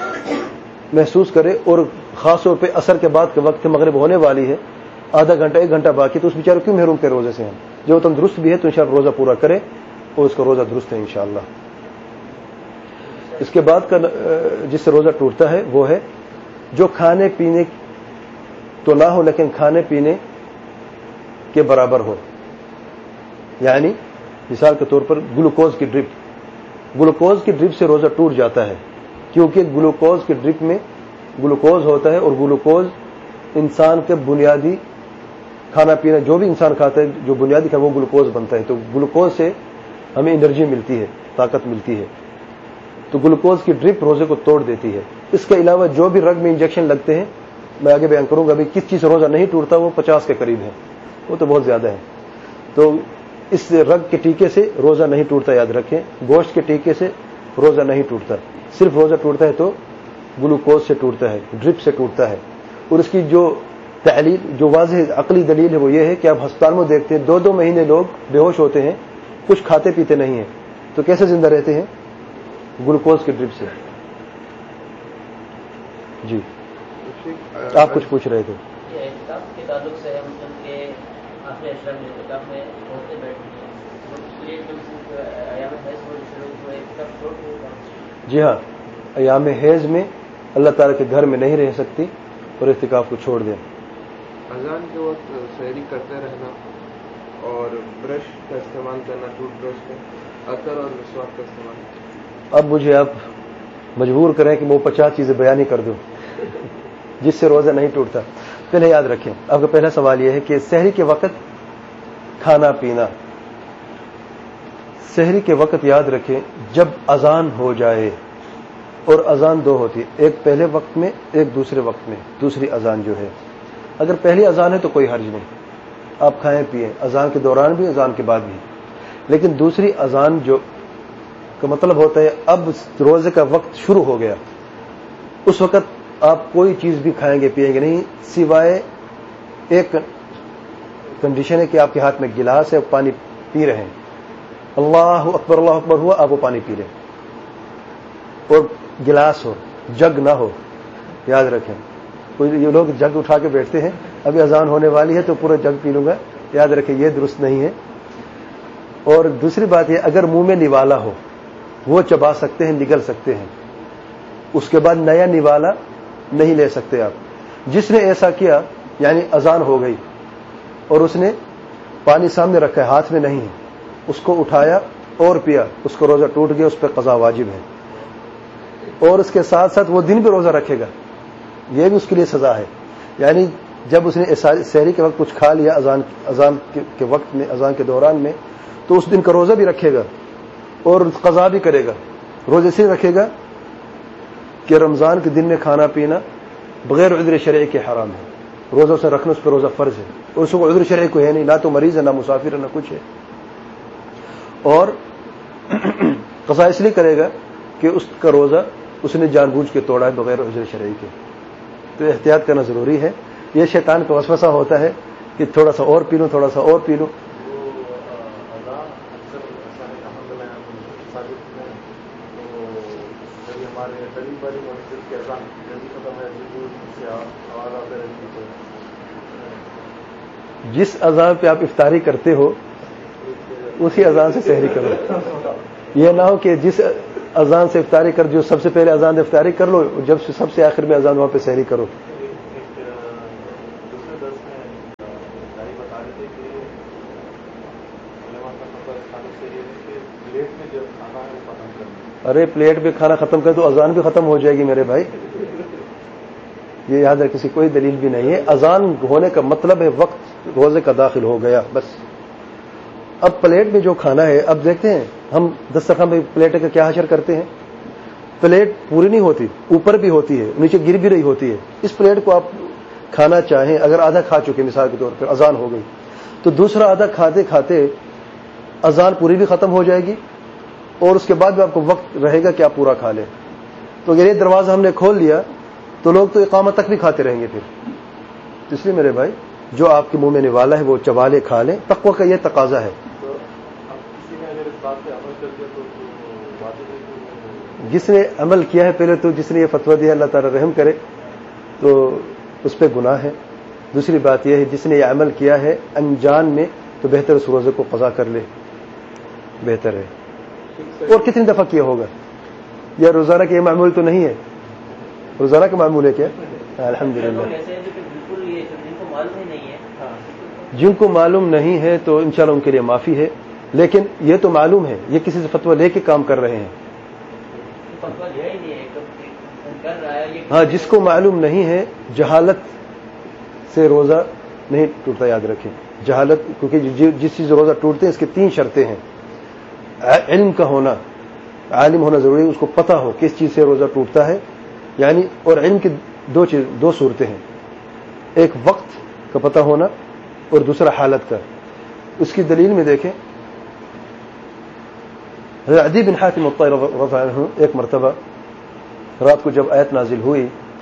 محسوس کرے اور خاص طور پہ عصر کے بعد کے وقت مغرب ہونے والی ہے, آدھا گھنٹہ 1 گھنٹہ باقی, تو اس بیچارے کیوں محروم کے روزے سے ہم, جو تندرست بھی ہے تو انشاءاللہ روزہ پورا کرے اور اس کا روزہ درست ہے انشاءاللہ. اس کے بعد کا جس سے روزہ ٹوٹتا ہے وہ ہے جو کھانے پینے تو نہ ہو لیکن کھانے پینے کے برابر ہو. یعنی مثال کے طور پر گلوکوز کی ڈرپ سے روزہ ٹوٹ جاتا ہے, کیونکہ گلوکوز کی ڈرپ میں گلوکوز ہوتا ہے اور گلوکوز انسان کے بنیادی کھانا پینا جو بھی انسان کھاتا ہے جو بنیادی کھانا وہ گلوکوز بنتا ہے. تو گلوکوز سے ہمیں انرجی ملتی ہے, طاقت ملتی ہے. تو گلوکوز کی ڈرپ روزے کو توڑ دیتی ہے. اس کے علاوہ جو بھی رگ میں انجیکشن لگتے ہیں, میں آگے بیان کروں گا, ابھی کس چیز سے روزہ نہیں ٹوٹتا وہ 50 کے قریب ہے, وہ تو بہت زیادہ ہے. تو اس رگ کے ٹیکے سے روزہ نہیں ٹوٹتا, یاد رکھیں. گوشت کے ٹیکے سے روزہ نہیں ٹوٹتا, صرف روزہ ٹوٹتا ہے تو گلوکوز سے ٹوٹتا ہے, ڈرپ سے ٹوٹتا ہے. اور اس کی جو تعلیل جو واضح عقلی دلیل ہے وہ یہ ہے کہ آپ ہسپتال میں دیکھتے ہیں 2-2 مہینے لوگ بے ہوش ہوتے ہیں, کچھ کھاتے پیتے نہیں ہیں, تو کیسے زندہ رہتے ہیں؟ گلوکوز کی ڈرپ سے. جی آپ کچھ پوچھ رہے تھے. جی ہاں, ایام حیض میں اللہ تعالیٰ کے گھر میں نہیں رہ سکتی اور اعتکاف کو چھوڑ دیں. اذان کے وقت سحری کرتے رہنا اور برش کا استعمال کرنا, ٹوتھ برش کا, عطر اور مسواک کا استعمال. اب مجھے آپ مجبور کریں کہ میں 50 چیزیں بیان ہی کر دوں جس سے روزہ نہیں ٹوٹتا. پہلے یاد رکھیں, آپ کا پہلا سوال یہ ہے کہ سحری کے وقت کھانا پینا. سحری کے وقت یاد رکھیں جب اذان ہو جائے, اور اذان 2 ہوتی ہے, ایک پہلے وقت میں ایک دوسرے وقت میں. دوسری اذان جو ہے, اگر پہلی اذان ہے تو کوئی حرج نہیں, آپ کھائیں پیئیں, اذان کے دوران بھی اذان کے بعد بھی. لیکن دوسری اذان جو کا مطلب ہوتا ہے اب روزے کا وقت شروع ہو گیا, اس وقت آپ کوئی چیز بھی کھائیں گے پیئیں گے نہیں, سوائے ایک کنڈیشن ہے کہ آپ کے ہاتھ میں گلاس ہے, پانی پی رہے ہیں, اللہ اکبر ہوا, آپ وہ پانی پی رہے ہیں, اور گلاس ہو, جگ نہ ہو. یاد رکھیں, کوئی یہ لوگ جگ اٹھا کے بیٹھتے ہیں, ابھی اذان ہونے والی ہے تو پورا جگ پی لوں گا, یاد رکھیں یہ درست نہیں ہے. اور دوسری بات یہ, اگر منہ میں نوالا ہو وہ چبا سکتے ہیں, نگل سکتے ہیں, اس کے بعد نیا نوالا نہیں لے سکتے آپ. جس نے ایسا کیا یعنی اذان ہو گئی اور اس نے پانی سامنے رکھا ہے, ہاتھ میں نہیں ہے, اس کو اٹھایا اور پیا, اس کو روزہ ٹوٹ گیا, اس پہ قضا واجب ہے. اور اس کے ساتھ ساتھ وہ دن بھی روزہ رکھے گا, یہ بھی اس کے لیے سزا ہے. یعنی جب اس نے سحری کے وقت کچھ کھا لیا اذان کے وقت میں, اذان کے دوران میں, تو اس دن کا روزہ بھی رکھے گا اور قضا بھی کرے گا. روزے سے رکھے گا کہ رمضان کے دن میں کھانا پینا بغیر عذر شرعی کے حرام ہے, روزوں سے رکھنا اس پہ روزہ فرض ہے, اور اس کو عذر شرعی کو ہے نہیں, نہ تو مریض ہے نہ مسافر ہے نہ کچھ ہے. اور قضا اس لیے کرے گا کہ اس کا روزہ اس نے جان بوجھ کے توڑا ہے بغیر عذر شرعی کے. تو احتیاط کرنا ضروری ہے. یہ شیطان کا وسوسہ ہوتا ہے کہ تھوڑا سا اور پی لوں, تھوڑا سا اور پی لوں. جس اذان پہ آپ افطاری کرتے ہو اسی اذان سے سحری کرو. یہ نہ ہو کہ جس اذان سے افطاری کر, جو سب سے پہلے اذان سے افطاری کر لو, جب سب سے آخر میں اذان وہاں پہ سحری کرو. ارے پلیٹ پہ کھانا ختم کر تو اذان بھی ختم ہو جائے گی میرے بھائی. یہ یاد ہے کسی کوئی دلیل بھی نہیں ہے. اذان ہونے کا مطلب ہے وقت روزے کا داخل ہو گیا بس. اب پلیٹ میں جو کھانا ہے اب دیکھتے ہیں ہم دسترخوان میں پلیٹ کا کیا حشر کرتے ہیں. پلیٹ پوری نہیں ہوتی, اوپر بھی ہوتی ہے, نیچے گر بھی رہی ہوتی ہے. اس پلیٹ کو آپ کھانا چاہیں, اگر آدھا کھا چکے مثال کے طور پر اذان ہو گئی تو دوسرا آدھا کھاتے کھاتے اذان پوری بھی ختم ہو جائے گی اور اس کے بعد بھی آپ کو وقت رہے گا کہ آپ پورا کھا لیں. تو اگر یہ دروازہ ہم نے کھول لیا تو لوگ تو اقامت تک بھی کھاتے رہیں گے پھر. اس لیے میرے بھائی جو آپ کے منہ میں نوالا ہے وہ چبالے کھا لیں. تقوی کا یہ تقاضا ہے. جس نے عمل کیا ہے پہلے تو جس نے یہ فتویٰ دیا اللہ تعالی رحم کرے تو اس پہ گناہ ہے. دوسری بات یہ ہے جس نے یہ عمل کیا ہے انجان میں تو بہتر اس روزے کو قضا کر لے, بہتر ہے. اور کتنی دفعہ کیا ہوگا؟ یا روزانہ کا یہ معمول تو نہیں ہے؟ روزانہ کا معمول ہے کیا؟ الحمدللہ. جن کو معلوم نہیں ہے تو انشاءاللہ ان کے لیے معافی ہے, لیکن یہ تو معلوم ہے, یہ کسی سے فتویٰ لے کے کام کر رہے ہیں. ہاں جس کو معلوم نہیں ہے جہالت سے روزہ نہیں ٹوٹتا. یاد رکھیں جہالت, کیونکہ جس چیز روزہ ٹوٹتے ہیں اس کی 3 شرطیں ہیں. علم کا ہونا, عالم ہونا ضروری ہے, اس کو پتہ ہو کس چیز سے روزہ ٹوٹتا ہے یعنی. اور علم کی 2 صورتیں ہیں, ایک وقت کا پتہ ہونا اور دوسرا حالت کا. اس کی دلیل میں دیکھیں عدی بن حاتم الطائی رضی اللہ عنہ ایک مرتبہ رات کو جب آیت نازل ہوئی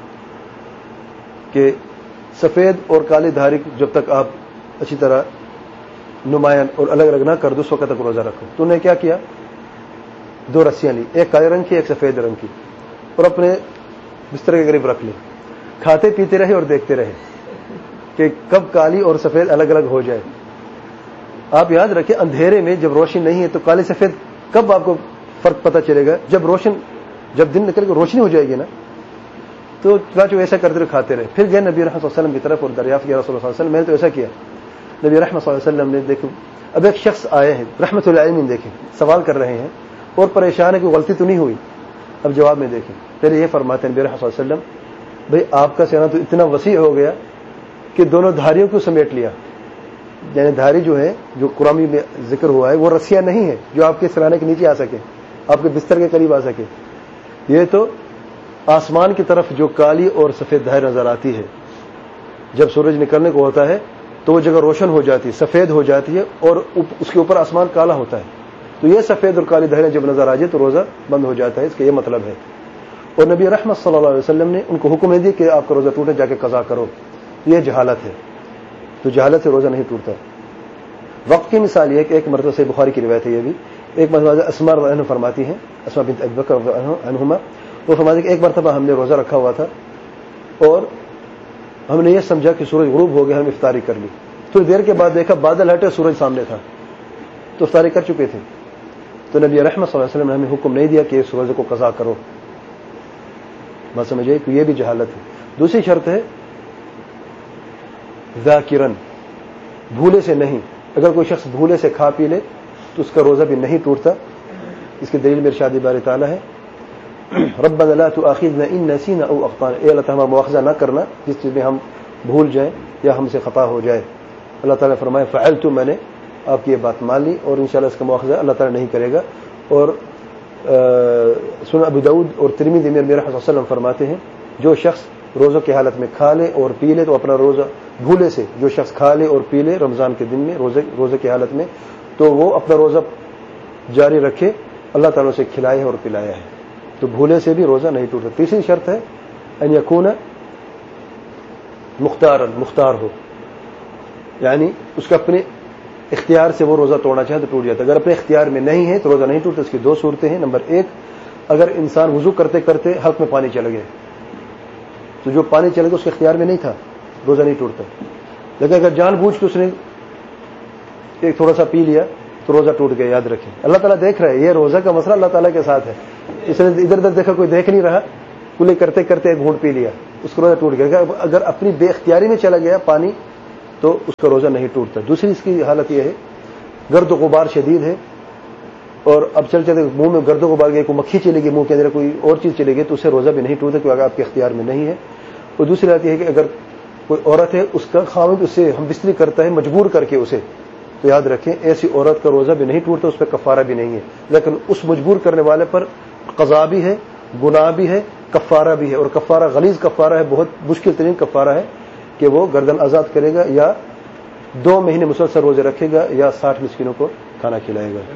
کہ سفید اور کالی دھاری جب تک آپ اچھی طرح نمایاں اور الگ الگ نہ کر دو اس وقت تک روزہ رکھو, تو انہیں کیا کیا 2 رسیاں لی, ایک کالے رنگ کی ایک سفید رنگ کی, اور اپنے بستر کے قریب رکھ لی. کھاتے پیتے رہے اور دیکھتے رہے کہ کب کالی اور سفید الگ الگ ہو جائے. آپ یاد رکھیں اندھیرے میں جب روشنی نہیں ہے تو کالی سفید کب آپ کو فرق پتہ چلے گا؟ جب دن نکل کے روشنی ہو جائے گی نا. تو چنانچہ ایسا کرتے رہے, کھاتے رہے. پھر گئے نبی رحمت صلی اللہ علیہ وسلم کی طرف اور دریافت کیا رسول اللہ صلی اللہ علیہ وسلم میں نے تو ایسا کیا. نبی رحمت صلی اللہ علیہ وسلم نے دیکھو اب ایک شخص آئے ہیں رحمت العالمین, دیکھیں سوال کر رہے ہیں اور پریشان ہے کہ غلطی تو نہیں ہوئی. اب جواب میں دیکھیں پہلے یہ فرماتے ہیں نبی رحمت صلی اللہ علیہ وسلم بھئی آپ کا سینہ تو اتنا وسیع ہو گیا کہ دونوں دھاریوں کو سمیٹ لیا. یعنی دھاری جو ہے جو قرآن میں ذکر ہوا ہے وہ رسیاں نہیں ہے جو آپ کے سرانے کے نیچے آ سکے, آپ کے بستر کے قریب آ سکے. یہ تو آسمان کی طرف جو کالی اور سفید دھاری نظر آتی ہے جب سورج نکلنے کو ہوتا ہے تو وہ جگہ روشن ہو جاتی ہے, سفید ہو جاتی ہے اور اس کے اوپر آسمان کالا ہوتا ہے. تو یہ سفید اور کالی دھاریاں جب نظر آ جائے تو روزہ بند ہو جاتا ہے. اس کا یہ مطلب ہے. اور نبی رحمت صلی اللہ علیہ وسلم نے ان کو حکم دیا کہ آپ کا روزہ ٹوٹے جا کے قضا کرو. یہ جہالت ہے, تو جہالت سے روزہ نہیں ٹوٹتا. وقت کی مثال یہ ہے کہ ایک مرتبہ سے بخاری کی روایت ہے, یہ بھی ایک مرتبہ اسماء رضی اللہ عنہ فرماتی ہیں, اسماء بنت ابی بکر رضی اللہ عنہما, وہ فرماتی کہ ایک مرتبہ ہم نے روزہ رکھا ہوا تھا اور ہم نے یہ سمجھا کہ سورج غروب ہو گیا, ہم افطاری کر لی. تھوڑی دیر کے بعد دیکھا بادل ہٹے, سورج سامنے تھا, تو افطاری کر چکے تھے. تو نبی رحمت صلی اللہ علیہ وسلم نے ہمیں حکم نہیں دیا کہ اس روزے کو قضا کرو. بات سمجھے کہ یہ بھی جہالت ہے. دوسری شرط ہے ذاکرن, بھولے سے نہیں. اگر کوئی شخص بھولے سے کھا پی لے تو اس کا روزہ بھی نہیں ٹوٹتا. اس کی دلیل میں ارشاد باری تعالیٰ ہے ربنا لا تؤاخذنا ان نسینا او اخطانا, اے اللہ تعالیٰ مواخذہ نہ کرنا جس چیز میں ہم بھول جائیں یا ہم سے خطا ہو جائے. اللہ تعالیٰ فرمائے فعلت, میں نے آپ کی یہ بات مان لی اور انشاءاللہ اس کا مواخذہ اللہ تعالیٰ نہیں کرے گا. اور سنن ابو داؤد اور ترمذی میں میرے حضرت صلی اللہ علیہ وسلم فرماتے ہیں جو شخص روزہ کی حالت میں کھا لے اور پی لے تو اپنا روزہ بھولے سے جو شخص کھا لے اور پی لے رمضان کے دن میں روزے کی حالت میں تو وہ اپنا روزہ جاری رکھے, اللہ تعالیٰ سے کھلایا ہے اور پلایا ہے. تو بھولے سے بھی روزہ نہیں ٹوٹتا. تیسری شرط ہے ان یکون مختارا, مختار ہو, یعنی اس کا اپنے اختیار سے وہ روزہ توڑنا چاہے تو ٹوٹ جاتا ہے. اگر اپنے اختیار میں نہیں ہے تو روزہ نہیں ٹوٹتا. اس کی 2 صورتیں ہیں. نمبر 1, اگر انسان وضو کرتے کرتے حلق میں پانی چل گیا تو جو پانی چل گیا اس کے اختیار میں نہیں تھا, روزہ نہیں ٹوٹتا. لیکن اگر جان بوجھ کے اس نے ایک تھوڑا سا پی لیا تو روزہ ٹوٹ گیا. یاد رکھیں اللہ تعالیٰ دیکھ رہا ہے, یہ روزہ کا مسئلہ اللہ تعالیٰ کے ساتھ ہے. اس نے ادھر ادھر دیکھا کوئی دیکھ نہیں رہا, کلے کرتے کرتے ایک گھونٹ پی لیا, اس کو روزہ ٹوٹ گیا. اگر اپنی بے اختیاری میں چلا گیا پانی تو اس کا روزہ نہیں ٹوٹتا. دوسری اس کی حالت یہ ہے گرد و غبار شدید ہے اور اب چلتے منہ میں گرد و غبار گئی, کوئی مکھی چلے گی منہ کے اندر, کوئی اور چیز چلے گی تو اسے روزہ بھی نہیں ٹوٹتا کیونکہ آپ کے اختیار میں نہیں ہے. اور دوسری بات یہ ہے کہ اگر کوئی عورت ہے اس کا خاوند اسے ہم بستری کرتا ہے مجبور کر کے اسے, تو یاد رکھیں ایسی عورت کا روزہ بھی نہیں ٹوٹتا, اس پہ کفارہ بھی نہیں ہے. لیکن اس مجبور کرنے والے پر قضا بھی ہے, گناہ بھی ہے, کفارہ بھی ہے. اور کفارہ غلیظ کفارہ ہے, بہت مشکل ترین کفارہ ہے کہ وہ گردن آزاد کرے گا یا 2 مہینے مسلسل روزے رکھے گا یا 60 مسکینوں کو کھانا کھلائے گا.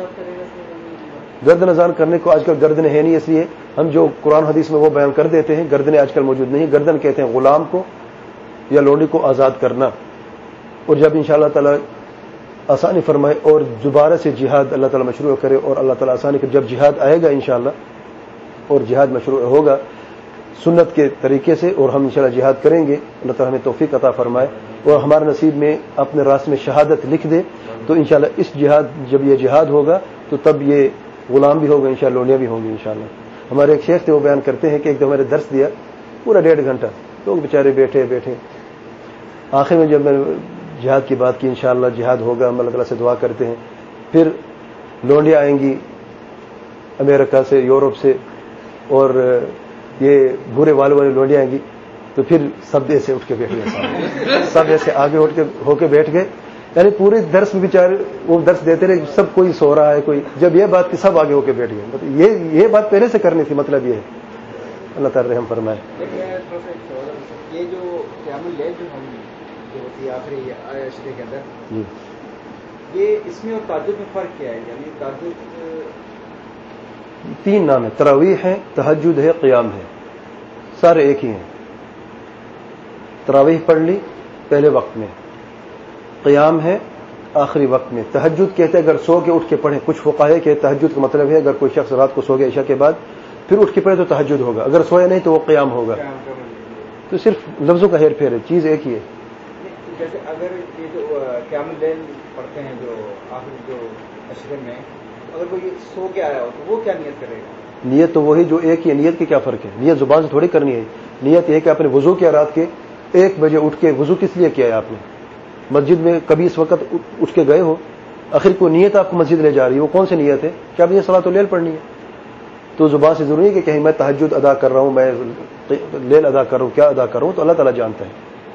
گردن آزاد کرنے کو آج کل گردن ہے نہیں, اس لیے ہم جو قرآن حدیث میں وہ بیان کر دیتے ہیں. گردنیں آج کل موجود نہیں. گردن کہتے ہیں غلام کو یا لونڈی کو آزاد کرنا. اور جب انشاءاللہ تعالی آسانی فرمائے اور دوبارہ سے جہاد اللہ تعالی مشروع کرے اور اللہ تعالی آسانی کرے, جب جہاد آئے گا انشاءاللہ اور جہاد مشروع ہوگا سنت کے طریقے سے اور ہم انشاءاللہ جہاد کریں گے, اللہ تعالی ہمیں توفیق عطا فرمائے اور ہمارے نصیب میں اپنے راستے میں شہادت لکھ دے. تو انشاءاللہ اس جہاد, جب یہ جہاد ہوگا تو تب یہ غلام بھی ہوگا انشاءاللہ, لونڈیاں بھی ہوں گی انشاءاللہ. ہمارے ایک شیخ تھے وہ بیان کرتے ہیں کہ ایک دم ہمارے درس دیا پورا 1.5 گھنٹہ, لوگ بیچارے بیٹھے آخر میں جب میں جہاد کی بات کی انشاءاللہ جہاد ہوگا, ہم اللہ تعالیٰ سے دعا کرتے ہیں. پھر لونڈیاں آئیں گی امریکہ سے, یورپ سے, اور یہ برے والے لونڈیاں آئیں گی, تو پھر سب ایسے اٹھ کے بیٹھ گئے, سب ایسے آگے ہو کے بیٹھ گئے. یعنی پورے درس میں بیچارے وہ درس دیتے رہے, سب کوئی سو رہا ہے, کوئی جب یہ بات کہ سب آگے ہو کے بیٹھ گئے. مطلب یہ بات پہلے سے کرنی تھی, مطلب یہ ہے. اللہ تعالی رحم فرمائے. یہ جو قیام اللیل جو ہم جو ہوتی ہے آخری عشرے کے اندر, یہ اس میں اور تہجد میں فرق کیا ہے؟ یعنی تہجد 3 نام ہے, تراویح ہے, تہجد ہے, قیام ہے, سارے ایک ہی ہیں. تراویح پڑھ لی پہلے وقت میں, قیام ہے آخری وقت میں. تہجد کہتے ہیں اگر سو کے اٹھ کے پڑھیں. کچھ فقہاء کہ تہجد کا مطلب ہے اگر کوئی شخص رات کو سو گیا عشاء کے بعد پھر اٹھ کے پڑھے تو تہجد ہوگا, اگر سویا نہیں تو وہ قیام ہوگا. تو صرف لفظوں کا ہیر پھیر ہے, چیز ایک ہی ہے. جیسے اگر یہ جو قیام اللیل پڑھتے ہیں جو آخری جو عشرے میں, اگر کوئی سو کے آیا ہو تو وہ کیا نیت کرے گا؟ نیت تو وہی جو ایک ہی ہے. نیت کے کیا فرق ہے؟ نیت زبان سے تھوڑی کرنی ہے. نیت یہ ہے کہ آپ نے وضو کیا رات کے 1 بجے اٹھ کے, وضو کس لیے کیا ہے آپ نے؟ مسجد میں کبھی اس وقت اٹھ کے گئے ہو, آخر کوئی نیت آپ کو مسجد لے جا رہی ہے, وہ کون سی نیت ہے؟ کیا مجھے صلاۃ اللیل پڑھنی ہے؟ تو زبان سے ضروری ہے کہ کہیں میں تہجد ادا کر رہا ہوں, میں لیل ادا کر رہا ہوں, کیا ادا کر رہا ہوں, تو اللہ تعالیٰ جانتا ہے.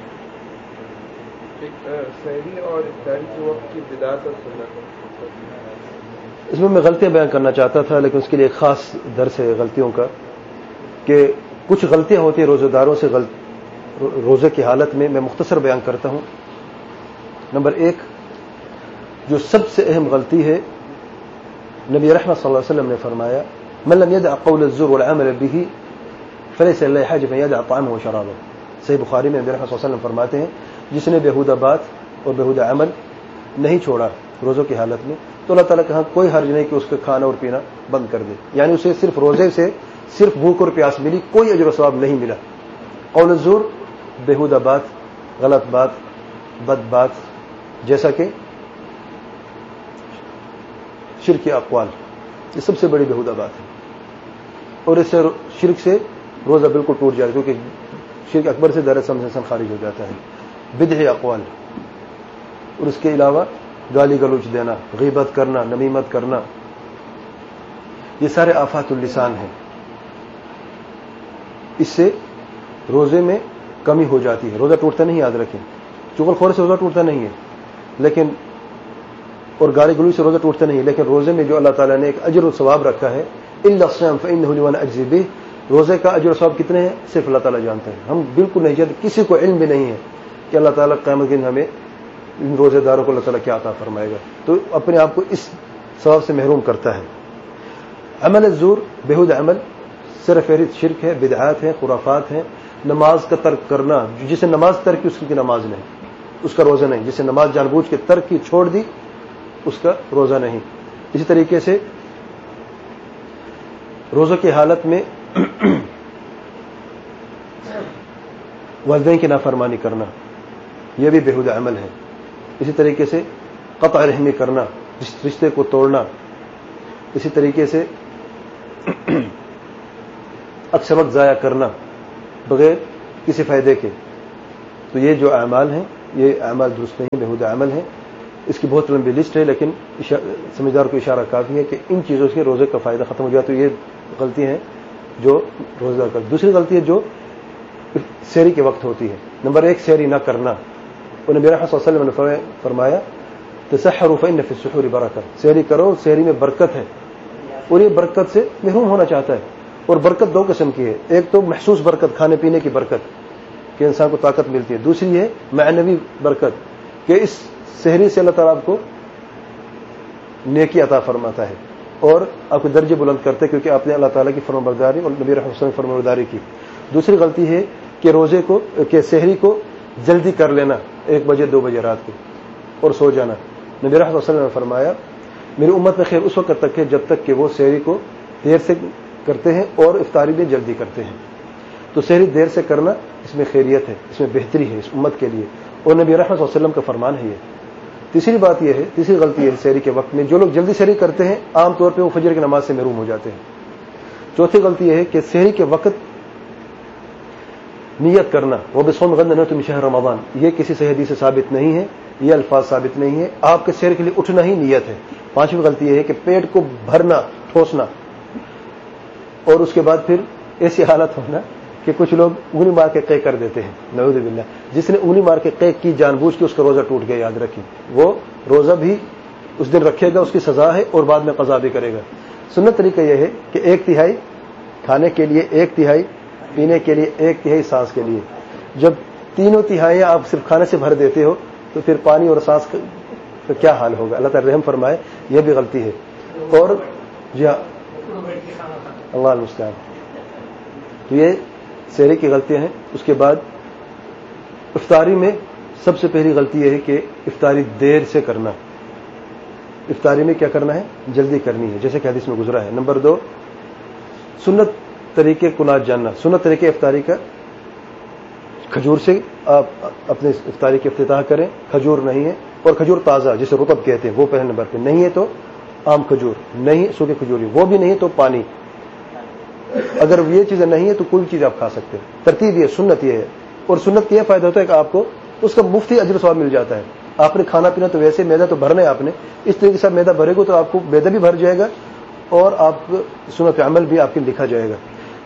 سحری اور افطاری کے وقت کی بدعت اور سنت, اس میں غلطیاں بیان کرنا چاہتا تھا لیکن اس کے لیے ایک خاص درس ہے غلطیوں کا, کہ کچھ غلطیاں ہوتی ہیں روزہ داروں سے روزے کی حالت میں مختصر بیان کرتا ہوں. نمبر 1 جو سب سے اہم غلطی ہے, نبی رحمت صلی اللہ علیہ وسلم نے فرمایا من لم يدع قول الزور والعمل به فليس لله حاجة ان يدع طعامه وشرابه. صحیح بخاری میں نبی رحمت صلی اللہ علیہ وسلم فرماتے ہیں جس نے بیہودہ بات اور بیہودہ عمل نہیں چھوڑا روزوں کی حالت میں تو اللہ تعالیٰ کہاں کوئی حرج نہیں کہ اس کا کھانا اور پینا بند کر دے. یعنی اسے صرف روزے سے صرف بھوک اور پیاس ملی, کوئی اجر و ثواب نہیں ملا. قول الزور بیہودہ بات, غلط بات, بد بات, جیسا کہ شرک اقوال, یہ سب سے بڑی بیہودہ بات ہے اور اس سے شرک سے روزہ بالکل ٹوٹ جائے کیونکہ شرک اکبر سے درجہ سمجھ انسان خارج ہو جاتا ہے. بدع اقوال, اور اس کے علاوہ گالی گلوچ دینا, غیبت کرنا, نمیمت کرنا, یہ سارے آفات اللسان ہیں. اس سے روزے میں کمی ہو جاتی ہے, روزہ ٹوٹتا نہیں, یاد رکھیں. چغل خور سے روزہ ٹوٹتا نہیں ہے لیکن, اور گالی گلوچ سے روزہ ٹوٹتا نہیں ہے, لیکن روزے میں جو اللہ تعالیٰ نے ایک اجر و ثواب رکھا ہے, الا الصيام فانه لي وانا اجزي به, روزے کا اجر و ثواب کتنے ہیں صرف اللہ تعالیٰ جانتا ہے. ہم بالکل نہیں جانتے, کسی کو علم بھی نہیں ہے کہ اللہ تعالیٰ قیامت کے دن ہمیں ان روزے داروں کو اللہ تعالیٰ کیا عطا فرمائے گا, تو اپنے آپ کو اس ثواب سے محروم کرتا ہے. عمل الزور بیہودہ عمل صرف فہرست شرک ہے, بدعات ہیں, خرافات ہیں. نماز کا ترک کرنا, جسے نماز ترک کی اس کی نماز نہیں, اس کا روزہ نہیں. جسے نماز جان بوجھ کے ترک کی, چھوڑ دی, اس کا روزہ نہیں. اسی طریقے سے روزوں کی حالت میں والدین کی نافرمانی کرنا, یہ بھی بیہودہ عمل ہے. اسی طریقے سے قطع رحمی کرنا, رشتے کو توڑنا. اسی طریقے سے اکثر وقت ضائع کرنا بغیر کسی فائدے کے. تو یہ جو اعمال ہیں یہ اعمال درست نہیں، بیہودہ عمل ہیں. اس کی بہت لمبی لسٹ ہے، لیکن سمجھدار کو اشارہ کافی ہے کہ ان چیزوں سے روزے کا فائدہ ختم ہو جائے. تو یہ غلطی ہیں جو روزہ دار کرتے. دوسری غلطی ہے جو سحری کے وقت ہوتی ہے. نمبر 1 سحری نہ کرنا. اور نبی رحمت صلی اللہ علیہ وسلم نے فرمایا تسحروا فإن فی السحور برکۃ، سحری کرو، سحری میں برکت ہے. اور یہ برکت سے محروم ہونا چاہتا ہے. اور برکت 2 قسم کی ہے. ایک تو محسوس برکت، کھانے پینے کی برکت کہ انسان کو طاقت ملتی ہے. دوسری ہے معنوی برکت کہ اس سحری سے اللہ تعالیٰ آپ کو نیکی عطا فرماتا ہے اور آپ کو درجے بلند کرتے کیونکہ آپ نے اللہ تعالیٰ کی فرمانبرداری اور نبی رحمۃ اللہ کی فرمانبرداری کی. دوسری غلطی ہے کہ روزے کو کہ سحری کو جلدی کر لینا 1 بجے 2 بجے رات کو اور سو جانا. نبی رحمۃ اللہ علیہ وسلم نے فرمایا میری امت میں خیر اس وقت تک ہے جب تک کہ وہ سحری کو دیر سے کرتے ہیں اور افطاری بھی جلدی کرتے ہیں. تو سحری دیر سے کرنا اس میں خیریت ہے، اس میں بہتری ہے اس امت کے لیے، اور نبی رحمۃ اللہ علیہ وسلم کا فرمان ہے یہ. تیسری بات یہ ہے، تیسری غلطی ہے سحری کے وقت میں جو لوگ جلدی سحری کرتے ہیں عام طور پہ وہ فجر کی نماز سے محروم ہو جاتے ہیں. چوتھی غلطی یہ ہے کہ سحری کے وقت نیت کرنا وہ بصوم غد من شہر رمضان، یہ کسی صحیح حدیث سے ثابت نہیں ہے، یہ الفاظ ثابت نہیں ہے. آپ کے سحر کے لیے اٹھنا ہی نیت ہے. پانچویں غلطی یہ ہے کہ پیٹ کو بھرنا، ٹھوسنا، اور اس کے بعد پھر ایسی حالت ہونا کہ کچھ لوگ انگلی مار کے قے کر دیتے ہیں. نعوذ باللہ. جس نے انگلی مار کے قے کی جان بوجھ کے اس کا روزہ ٹوٹ گیا، یاد رکھیں وہ روزہ بھی اس دن رکھے گا، اس کی سزا ہے اور بعد میں قضا بھی کرے گا. سنت طریقہ یہ ہے کہ 1/3 کھانے کے لیے، 1/3 پینے کے لیے، 1/3 سانس کے لیے. جب تینوں تہائیاں آپ صرف کھانے سے بھر دیتے ہو تو پھر پانی اور سانس کا کیا حال ہوگا. اللہ تعالی رحم فرمائے. یہ بھی غلطی ہے. اور جی ہاں اللہ المستعان. تو یہ سحری کی غلطیاں ہیں. اس کے بعد افطاری میں سب سے پہلی غلطی یہ ہے کہ افطاری دیر سے کرنا. افطاری میں کیا کرنا ہے؟ جلدی کرنی ہے، جیسے کہ حدیث میں گزرا ہے. نمبر 2 سنت طریقے کو نہ جاننا. سنت طریقے افطاری کا کھجور سے آپ اپنے افطاری کی افتتاح کریں. کھجور نہیں ہے اور کھجور تازہ جسے رطب کہتے ہیں وہ پہلے نمبر پہ. نہیں ہے تو عام کھجور، نہیں سوکھی کھجوری، وہ بھی نہیں ہے تو پانی. اگر یہ چیزیں نہیں ہے تو کوئی چیز آپ کھا سکتے ہیں. ترتیب یہ، سنت یہ ہے. اور سنت کا یہ فائدہ ہوتا ہے کہ آپ کو اس کا مفتی اجر ثواب مل جاتا ہے. آپ نے کھانا پینا تو ویسے میدا تو بھرنا ہے آپ نے، اس طریقے سے میدا بھرے گا تو آپ کو میدا بھی بھر جائے گا اور آپ سنت عمل بھی آپ کے لکھا جائے گا.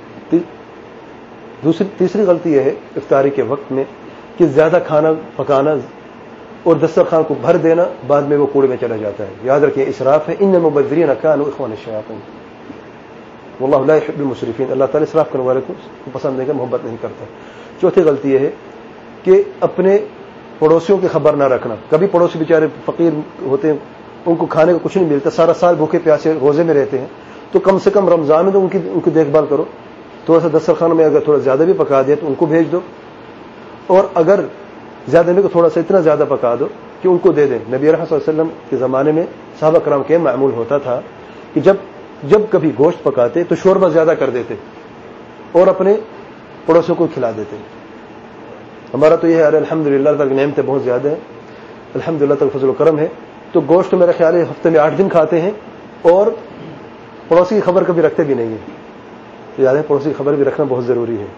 تیسری غلطی یہ ہے افطاری کے وقت میں کہ زیادہ کھانا پکانا اور دسترخوان کو بھر دینا، بعد میں وہ کوڑے میں چلا جاتا ہے. یاد رکھیں اسراف ہے. ان المبذرین کانوا اخوان الشیاطین واللہ لا يحب المسرفین. اللہ تعالی اسراف کرنے والے کو پسند نہیں کرتا، محبت نہیں کرتا. چوتھی غلطی یہ ہے کہ اپنے پڑوسیوں کی خبر نہ رکھنا. کبھی پڑوسی بیچارے فقیر ہوتے ہیں، ان کو کھانے کو کچھ نہیں ملتا، سارا سال بھوکے پیاسے روزے میں رہتے ہیں، تو کم سے کم رمضان میں تو ان کی دیکھ بھال کرو. تھوڑا سا دسترخوان میں اگر تھوڑا زیادہ بھی پکا دیا تو ان کو بھیج دو، اور اگر زیادہ نہیں تو تھوڑا سا اتنا زیادہ پکا دو کہ ان کو دے دیں. نبی رحمۃ اللہ علیہ وسلم کے زمانے میں صحابہ کرام کے معمول ہوتا تھا کہ جب کبھی گوشت پکاتے تو شوربہ زیادہ کر دیتے اور اپنے پڑوسیوں کو کھلا دیتے. ہمارا تو یہ ہے الحمدللہ تک نعمتیں بہت زیادہ ہیں، الحمدللہ تک فضل و کرم ہے. تو گوشت تو میرا خیال ہے ہفتے میں 8 دن کھاتے ہیں اور پڑوسی کی خبر کبھی رکھتے بھی نہیں ہیں. تو یاد ہے پڑوسی کی خبر بھی رکھنا بہت ضروری ہے.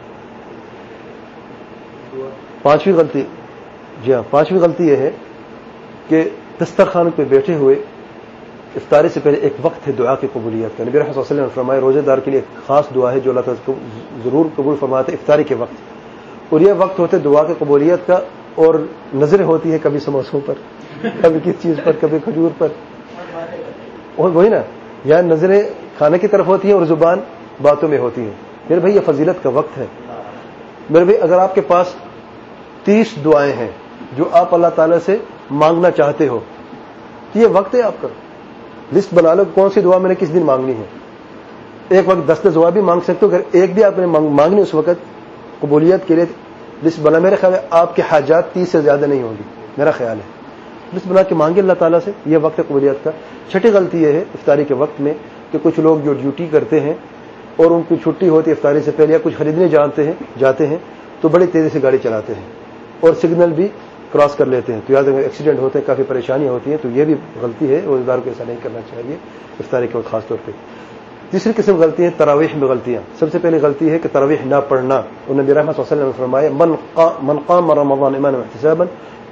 پانچویں غلطی یہ ہے کہ دسترخوان پہ بیٹھے ہوئے افطاری سے پہلے ایک وقت ہے دعا کی قبولیت کا. نبی رحمۃ اللہ علیہ وسلم نے فرمایا روزے دار کے لیے ایک خاص دعا ہے جو اللہ تعالیٰ کو ضرور قبول فرماتے ہیں افطاری کے وقت. اور یہ وقت ہوتے دعا کی قبولیت کا، اور نظریں ہوتی ہیں کبھی سموسوں پر، کبھی کس چیز پر، کبھی کھجور پر، اور وہی نا یہاں نظریں کھانے کی طرف ہوتی ہیں اور زبان باتوں میں ہوتی ہیں. میرے بھائی یہ فضیلت کا وقت ہے. میرے بھائی اگر آپ کے پاس 30 دعائیں ہیں جو آپ اللہ تعالیٰ سے مانگنا چاہتے ہو تو یہ وقت ہے آپ کا. لسٹ بنا لو کون سی دعا میں نے کس دن مانگنی ہے. ایک وقت 10 دعا بھی مانگ سکتے ہو، اگر ایک بھی آپ نے مانگنی اس وقت قبولیت کے لیے لسٹ بنا. میرے خیال ہے آپ کے حاجات 30 سے زیادہ نہیں ہوگی، میرا خیال ہے. لسٹ بنا کے مانگے اللہ تعالیٰ سے، یہ وقت ہے قبولیت کا. چھٹی غلطی یہ ہے افطاری کے وقت میں کہ کچھ لوگ جو ڈیوٹی کرتے ہیں اور ان کی چھٹی ہوتی ہے افطاری سے پہلے یا کچھ خریدنے جاتے ہیں تو بڑی تیزی سے گاڑی چلاتے ہیں اور سگنل بھی کراس کر لیتے ہیں. تو یاد رکھیں ایکسیڈنٹ ہوتے ہیں، کافی پریشانیاں ہوتی ہیں. تو یہ بھی غلطی ہے، روزدار کو ایسا نہیں کرنا چاہیے افطاری کے وقت خاص طور پہ. تیسری قسم غلطی ہے تراویح میں غلطیاں. سب سے پہلی غلطی ہے کہ تراویح نہ پڑھنا. اور نبی رحمۃ صلی اللہ علیہ وسلم نے فرمایا من قام رمضان ایمانا واحتسابا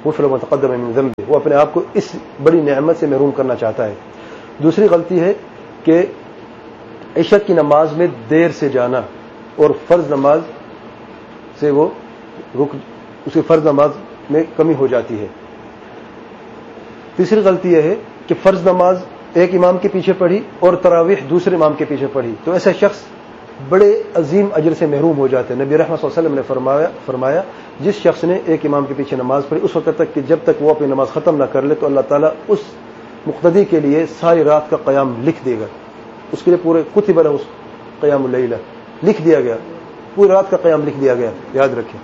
غفر ما تقدم من ذنبه، وہ اپنے آپ کو اس بڑی نعمت سے محروم کرنا چاہتا ہے. دوسری غلطی ہے کہ عشاء کی نماز میں دیر سے جانا اور فرض نماز سے وہ اس کی فرض نماز میں کمی ہو جاتی ہے. تیسری غلطی یہ ہے کہ فرض نماز ایک امام کے پیچھے پڑھی اور تراویح دوسرے امام کے پیچھے پڑھی تو ایسا شخص بڑے عظیم اجر سے محروم ہو جاتے ہیں. نبی رحمت صلی اللہ علیہ وسلم نے فرمایا جس شخص نے ایک امام کے پیچھے نماز پڑھی اس وقت تک کہ جب تک وہ اپنی نماز ختم نہ کر لے تو اللہ تعالیٰ اس مقتدی کے لیے ساری رات کا قیام لکھ دے گا. اس کے لیے پورے کتب له قیام اللیلہ لکھ دیا گیا، پوری رات کا قیام لکھ دیا گیا. یاد رکھیں.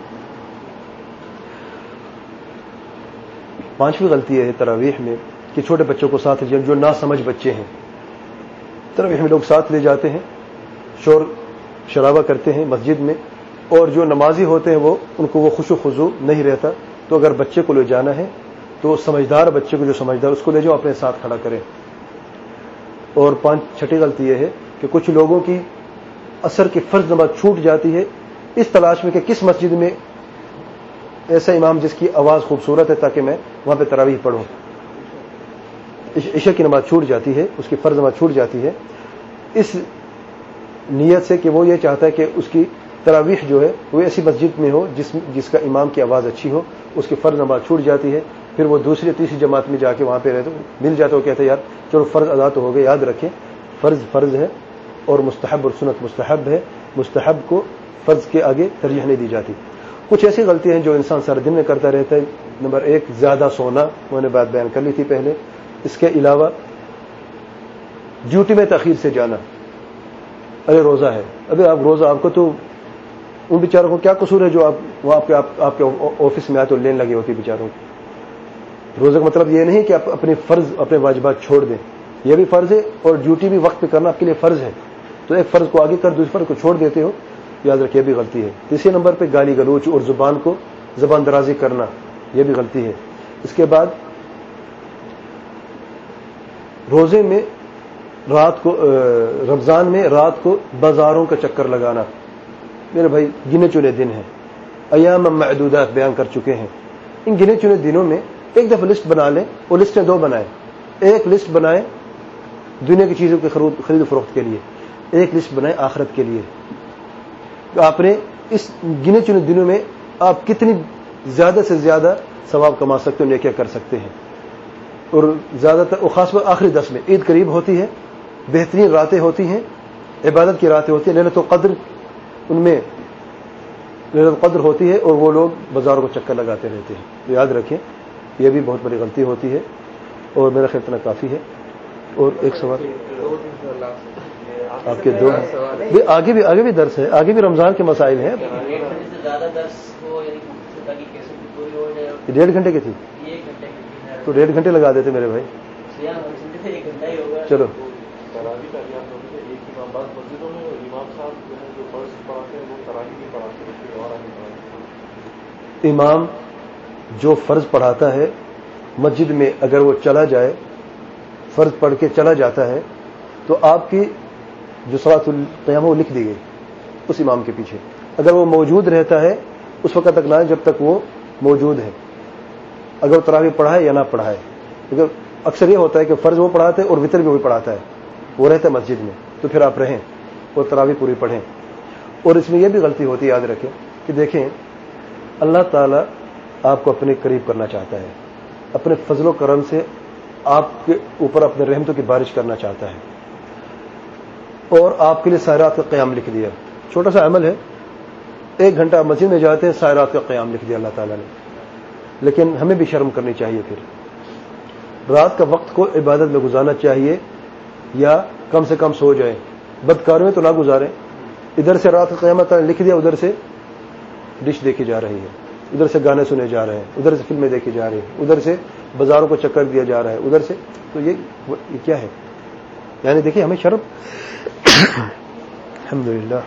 پانچویں غلطی یہ ہے تراویح میں کہ چھوٹے بچوں کو ساتھ لے جو نا سمجھ بچے ہیں. تراویح میں لوگ ساتھ لے جاتے ہیں، شور شرابہ کرتے ہیں مسجد میں، اور جو نمازی ہوتے ہیں وہ ان کو وہ خشوع و خضوع نہیں رہتا. تو اگر بچے کو لے جانا ہے تو سمجھدار بچے کو، جو سمجھدار اس کو لے جاؤ اپنے ساتھ کھڑا کریں. اور چھٹی غلطی یہ ہے کہ کچھ لوگوں کی عصر کی فرض نماز چھوٹ جاتی ہے اس تلاش میں کہ کس مسجد میں ایسا امام جس کی آواز خوبصورت ہے تاکہ میں وہاں پہ تراویح پڑھوں. عشاء کی نماز چھوٹ جاتی ہے، اس کی فرض نماز چھوٹ جاتی ہے اس نیت سے کہ وہ یہ چاہتا ہے کہ اس کی تراویح جو ہے وہ ایسی مسجد میں ہو جس کا امام کی آواز اچھی ہو. اس کی فرض نماز چھوٹ جاتی ہے، پھر وہ دوسری تیسری جماعت میں جا کے وہاں پہ رہتے مل جاتا وہ کہتے ہیں یار چلو فرض ادا تو ہو گئے. یاد رکھیں فرض ہے اور مستحب اور سنت مستحب ہے. مستحب کو فرض کے آگے ترجیح نہیں دی جاتی. کچھ ایسی غلطیاں ہیں جو انسان سارے دن میں کرتا رہتا ہے. نمبر 1 زیادہ سونا، میں نے بات بیان کر لی تھی پہلے. اس کے علاوہ ڈیوٹی میں تاخیر سے جانا. ارے روزہ ہے، ابھی آپ روزہ، آپ کو تو ان بیچاروں کو کیا قصور ہے جو آپ کے آفس میں آئے تو لین لگی ہوتی بیچاروں کی. روزہ کا مطلب یہ نہیں کہ آپ اپنے فرض اپنے واجبات چھوڑ دیں، یہ بھی فرض ہے اور ڈیوٹی بھی وقت پہ کرنا آپ کے لیے فرض ہے. تو ایک فرض کو آگے کر دوسرے فرض کو چھوڑ دیتے ہو، یاد رکھیے یہ بھی غلطی ہے. تیسرے نمبر پہ گالی گلوچ اور زبان درازی کرنا، یہ بھی غلطی ہے. اس کے بعد روزے میں رمضان میں رات کو بازاروں کا چکر لگانا. میرے بھائی گنے چنے دن ہیں، ایام معدودات بیان کر چکے ہیں. ان گنے چنے دنوں میں ایک دفعہ لسٹ بنا لیں، اور لسٹیں 2 بنائیں. ایک لسٹ بنائیں دنیا کی چیزوں کی خرید و فروخت کے لیے، ایک لسٹ بنائیں آخرت کے لیے. آپ نے اس گنے چنے دنوں میں آپ کتنی زیادہ سے زیادہ ثواب کما سکتے ہو، نیکیاں کر سکتے ہیں. اور زیادہ تر خاص طور آخری 10 میں عید قریب ہوتی ہے، بہترین راتیں ہوتی ہیں، عبادت کی راتیں ہوتی ہیں. لیلۃ القدر ان میں لیلۃ القدر ہوتی ہے اور وہ لوگ بازاروں کو چکر لگاتے رہتے ہیں. تو یاد رکھیں یہ بھی بہت بڑی غلطی ہوتی ہے. اور میرا خیال اتنا کافی ہے. اور ایک سوال آپ کے 2 ہیں، آگے بھی درس ہے، آگے بھی رمضان کے مسائل ہیں. 1.5 گھنٹے کی تھی تو 1.5 گھنٹے لگا دیتے میرے بھائی. چلو امام جو فرض پڑھاتا ہے مسجد میں اگر وہ چلا جائے، فرض پڑھ کے چلا جاتا ہے تو آپ کی جو صلاۃ القیام وہ لکھ دی گئی اس امام کے پیچھے. اگر وہ موجود رہتا ہے اس وقت تک نہ جب تک وہ موجود ہے، اگر وہ تراویح پڑھائے یا نہ پڑھائے. کیونکہ اکثر یہ ہوتا ہے کہ فرض وہ پڑھاتے اور وتر بھی وہی پڑھاتا ہے، وہ رہتا ہے مسجد میں، تو پھر آپ رہیں اور تراویح پوری پڑھیں. اور اس میں یہ بھی غلطی ہوتی ہے، یاد رکھیں کہ دیکھیں اللہ تعالیٰ آپ کو اپنے قریب کرنا چاہتا ہے، اپنے فضل و کرم سے آپ کے اوپر اپنے رحمتوں کی بارش کرنا چاہتا ہے. اور آپ کے لیے ساری رات کا قیام لکھ دیا. چھوٹا سا عمل ہے، 1 گھنٹہ آپ مسجد میں جاتے ہیں، ساری رات کا قیام لکھ دیا اللہ تعالیٰ نے. لیکن ہمیں بھی شرم کرنی چاہیے، پھر رات کا وقت کو عبادت میں گزارنا چاہیے یا کم سے کم سو جائیں. بدکاروں میں تو نہ گزاریں. ادھر سے رات کا قیام لکھ دیا، ادھر سے ڈش دیکھی جا رہی ہے، ادھر سے گانے سنے جا رہے ہیں، ادھر سے فلمیں دیکھی جا رہی ہیں، ادھر سے بازاروں کو چکر دیا جا رہا ہے، ادھر سے. تو یہ کیا ہے؟ یعنی دیکھیے ہمیں شرم الحمدللہ.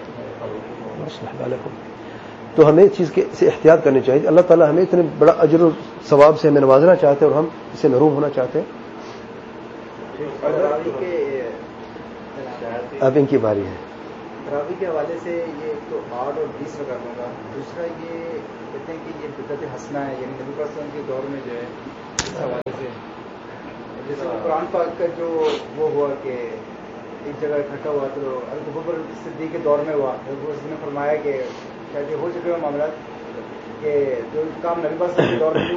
تو ہمیں اس چیز سے احتیاط کرنی چاہیے. اللہ تعالیٰ ہمیں اتنے بڑا اجر و ثواب سے ہمیں نوازنا چاہتے ہیں اور ہم اسے محروم ہونا چاہتے ہیں. اب ان کی باری ہے. تراویح کے حوالے سے یہ ایک تو 8 اور 20 رکعت لوں گا. دوسرا یہ کہتے ہیں کہ یہ بدعت حسنہ ہے، یعنی نبی پاک صلی اللہ علیہ وسلم کے دور میں جو ہے اس حوالے سے جیسے قرآن پاک کا جو وہ ہوا کہ ایک جگہ اکٹھا ہوا تو ابوبکر صدیق کے دور میں ہوا، اس نے فرمایا کہ شاید یہ ہو چکے ہوئے معاملات کہ جو کام نبی پاک صلی اللہ علیہ وسلم کے دور میں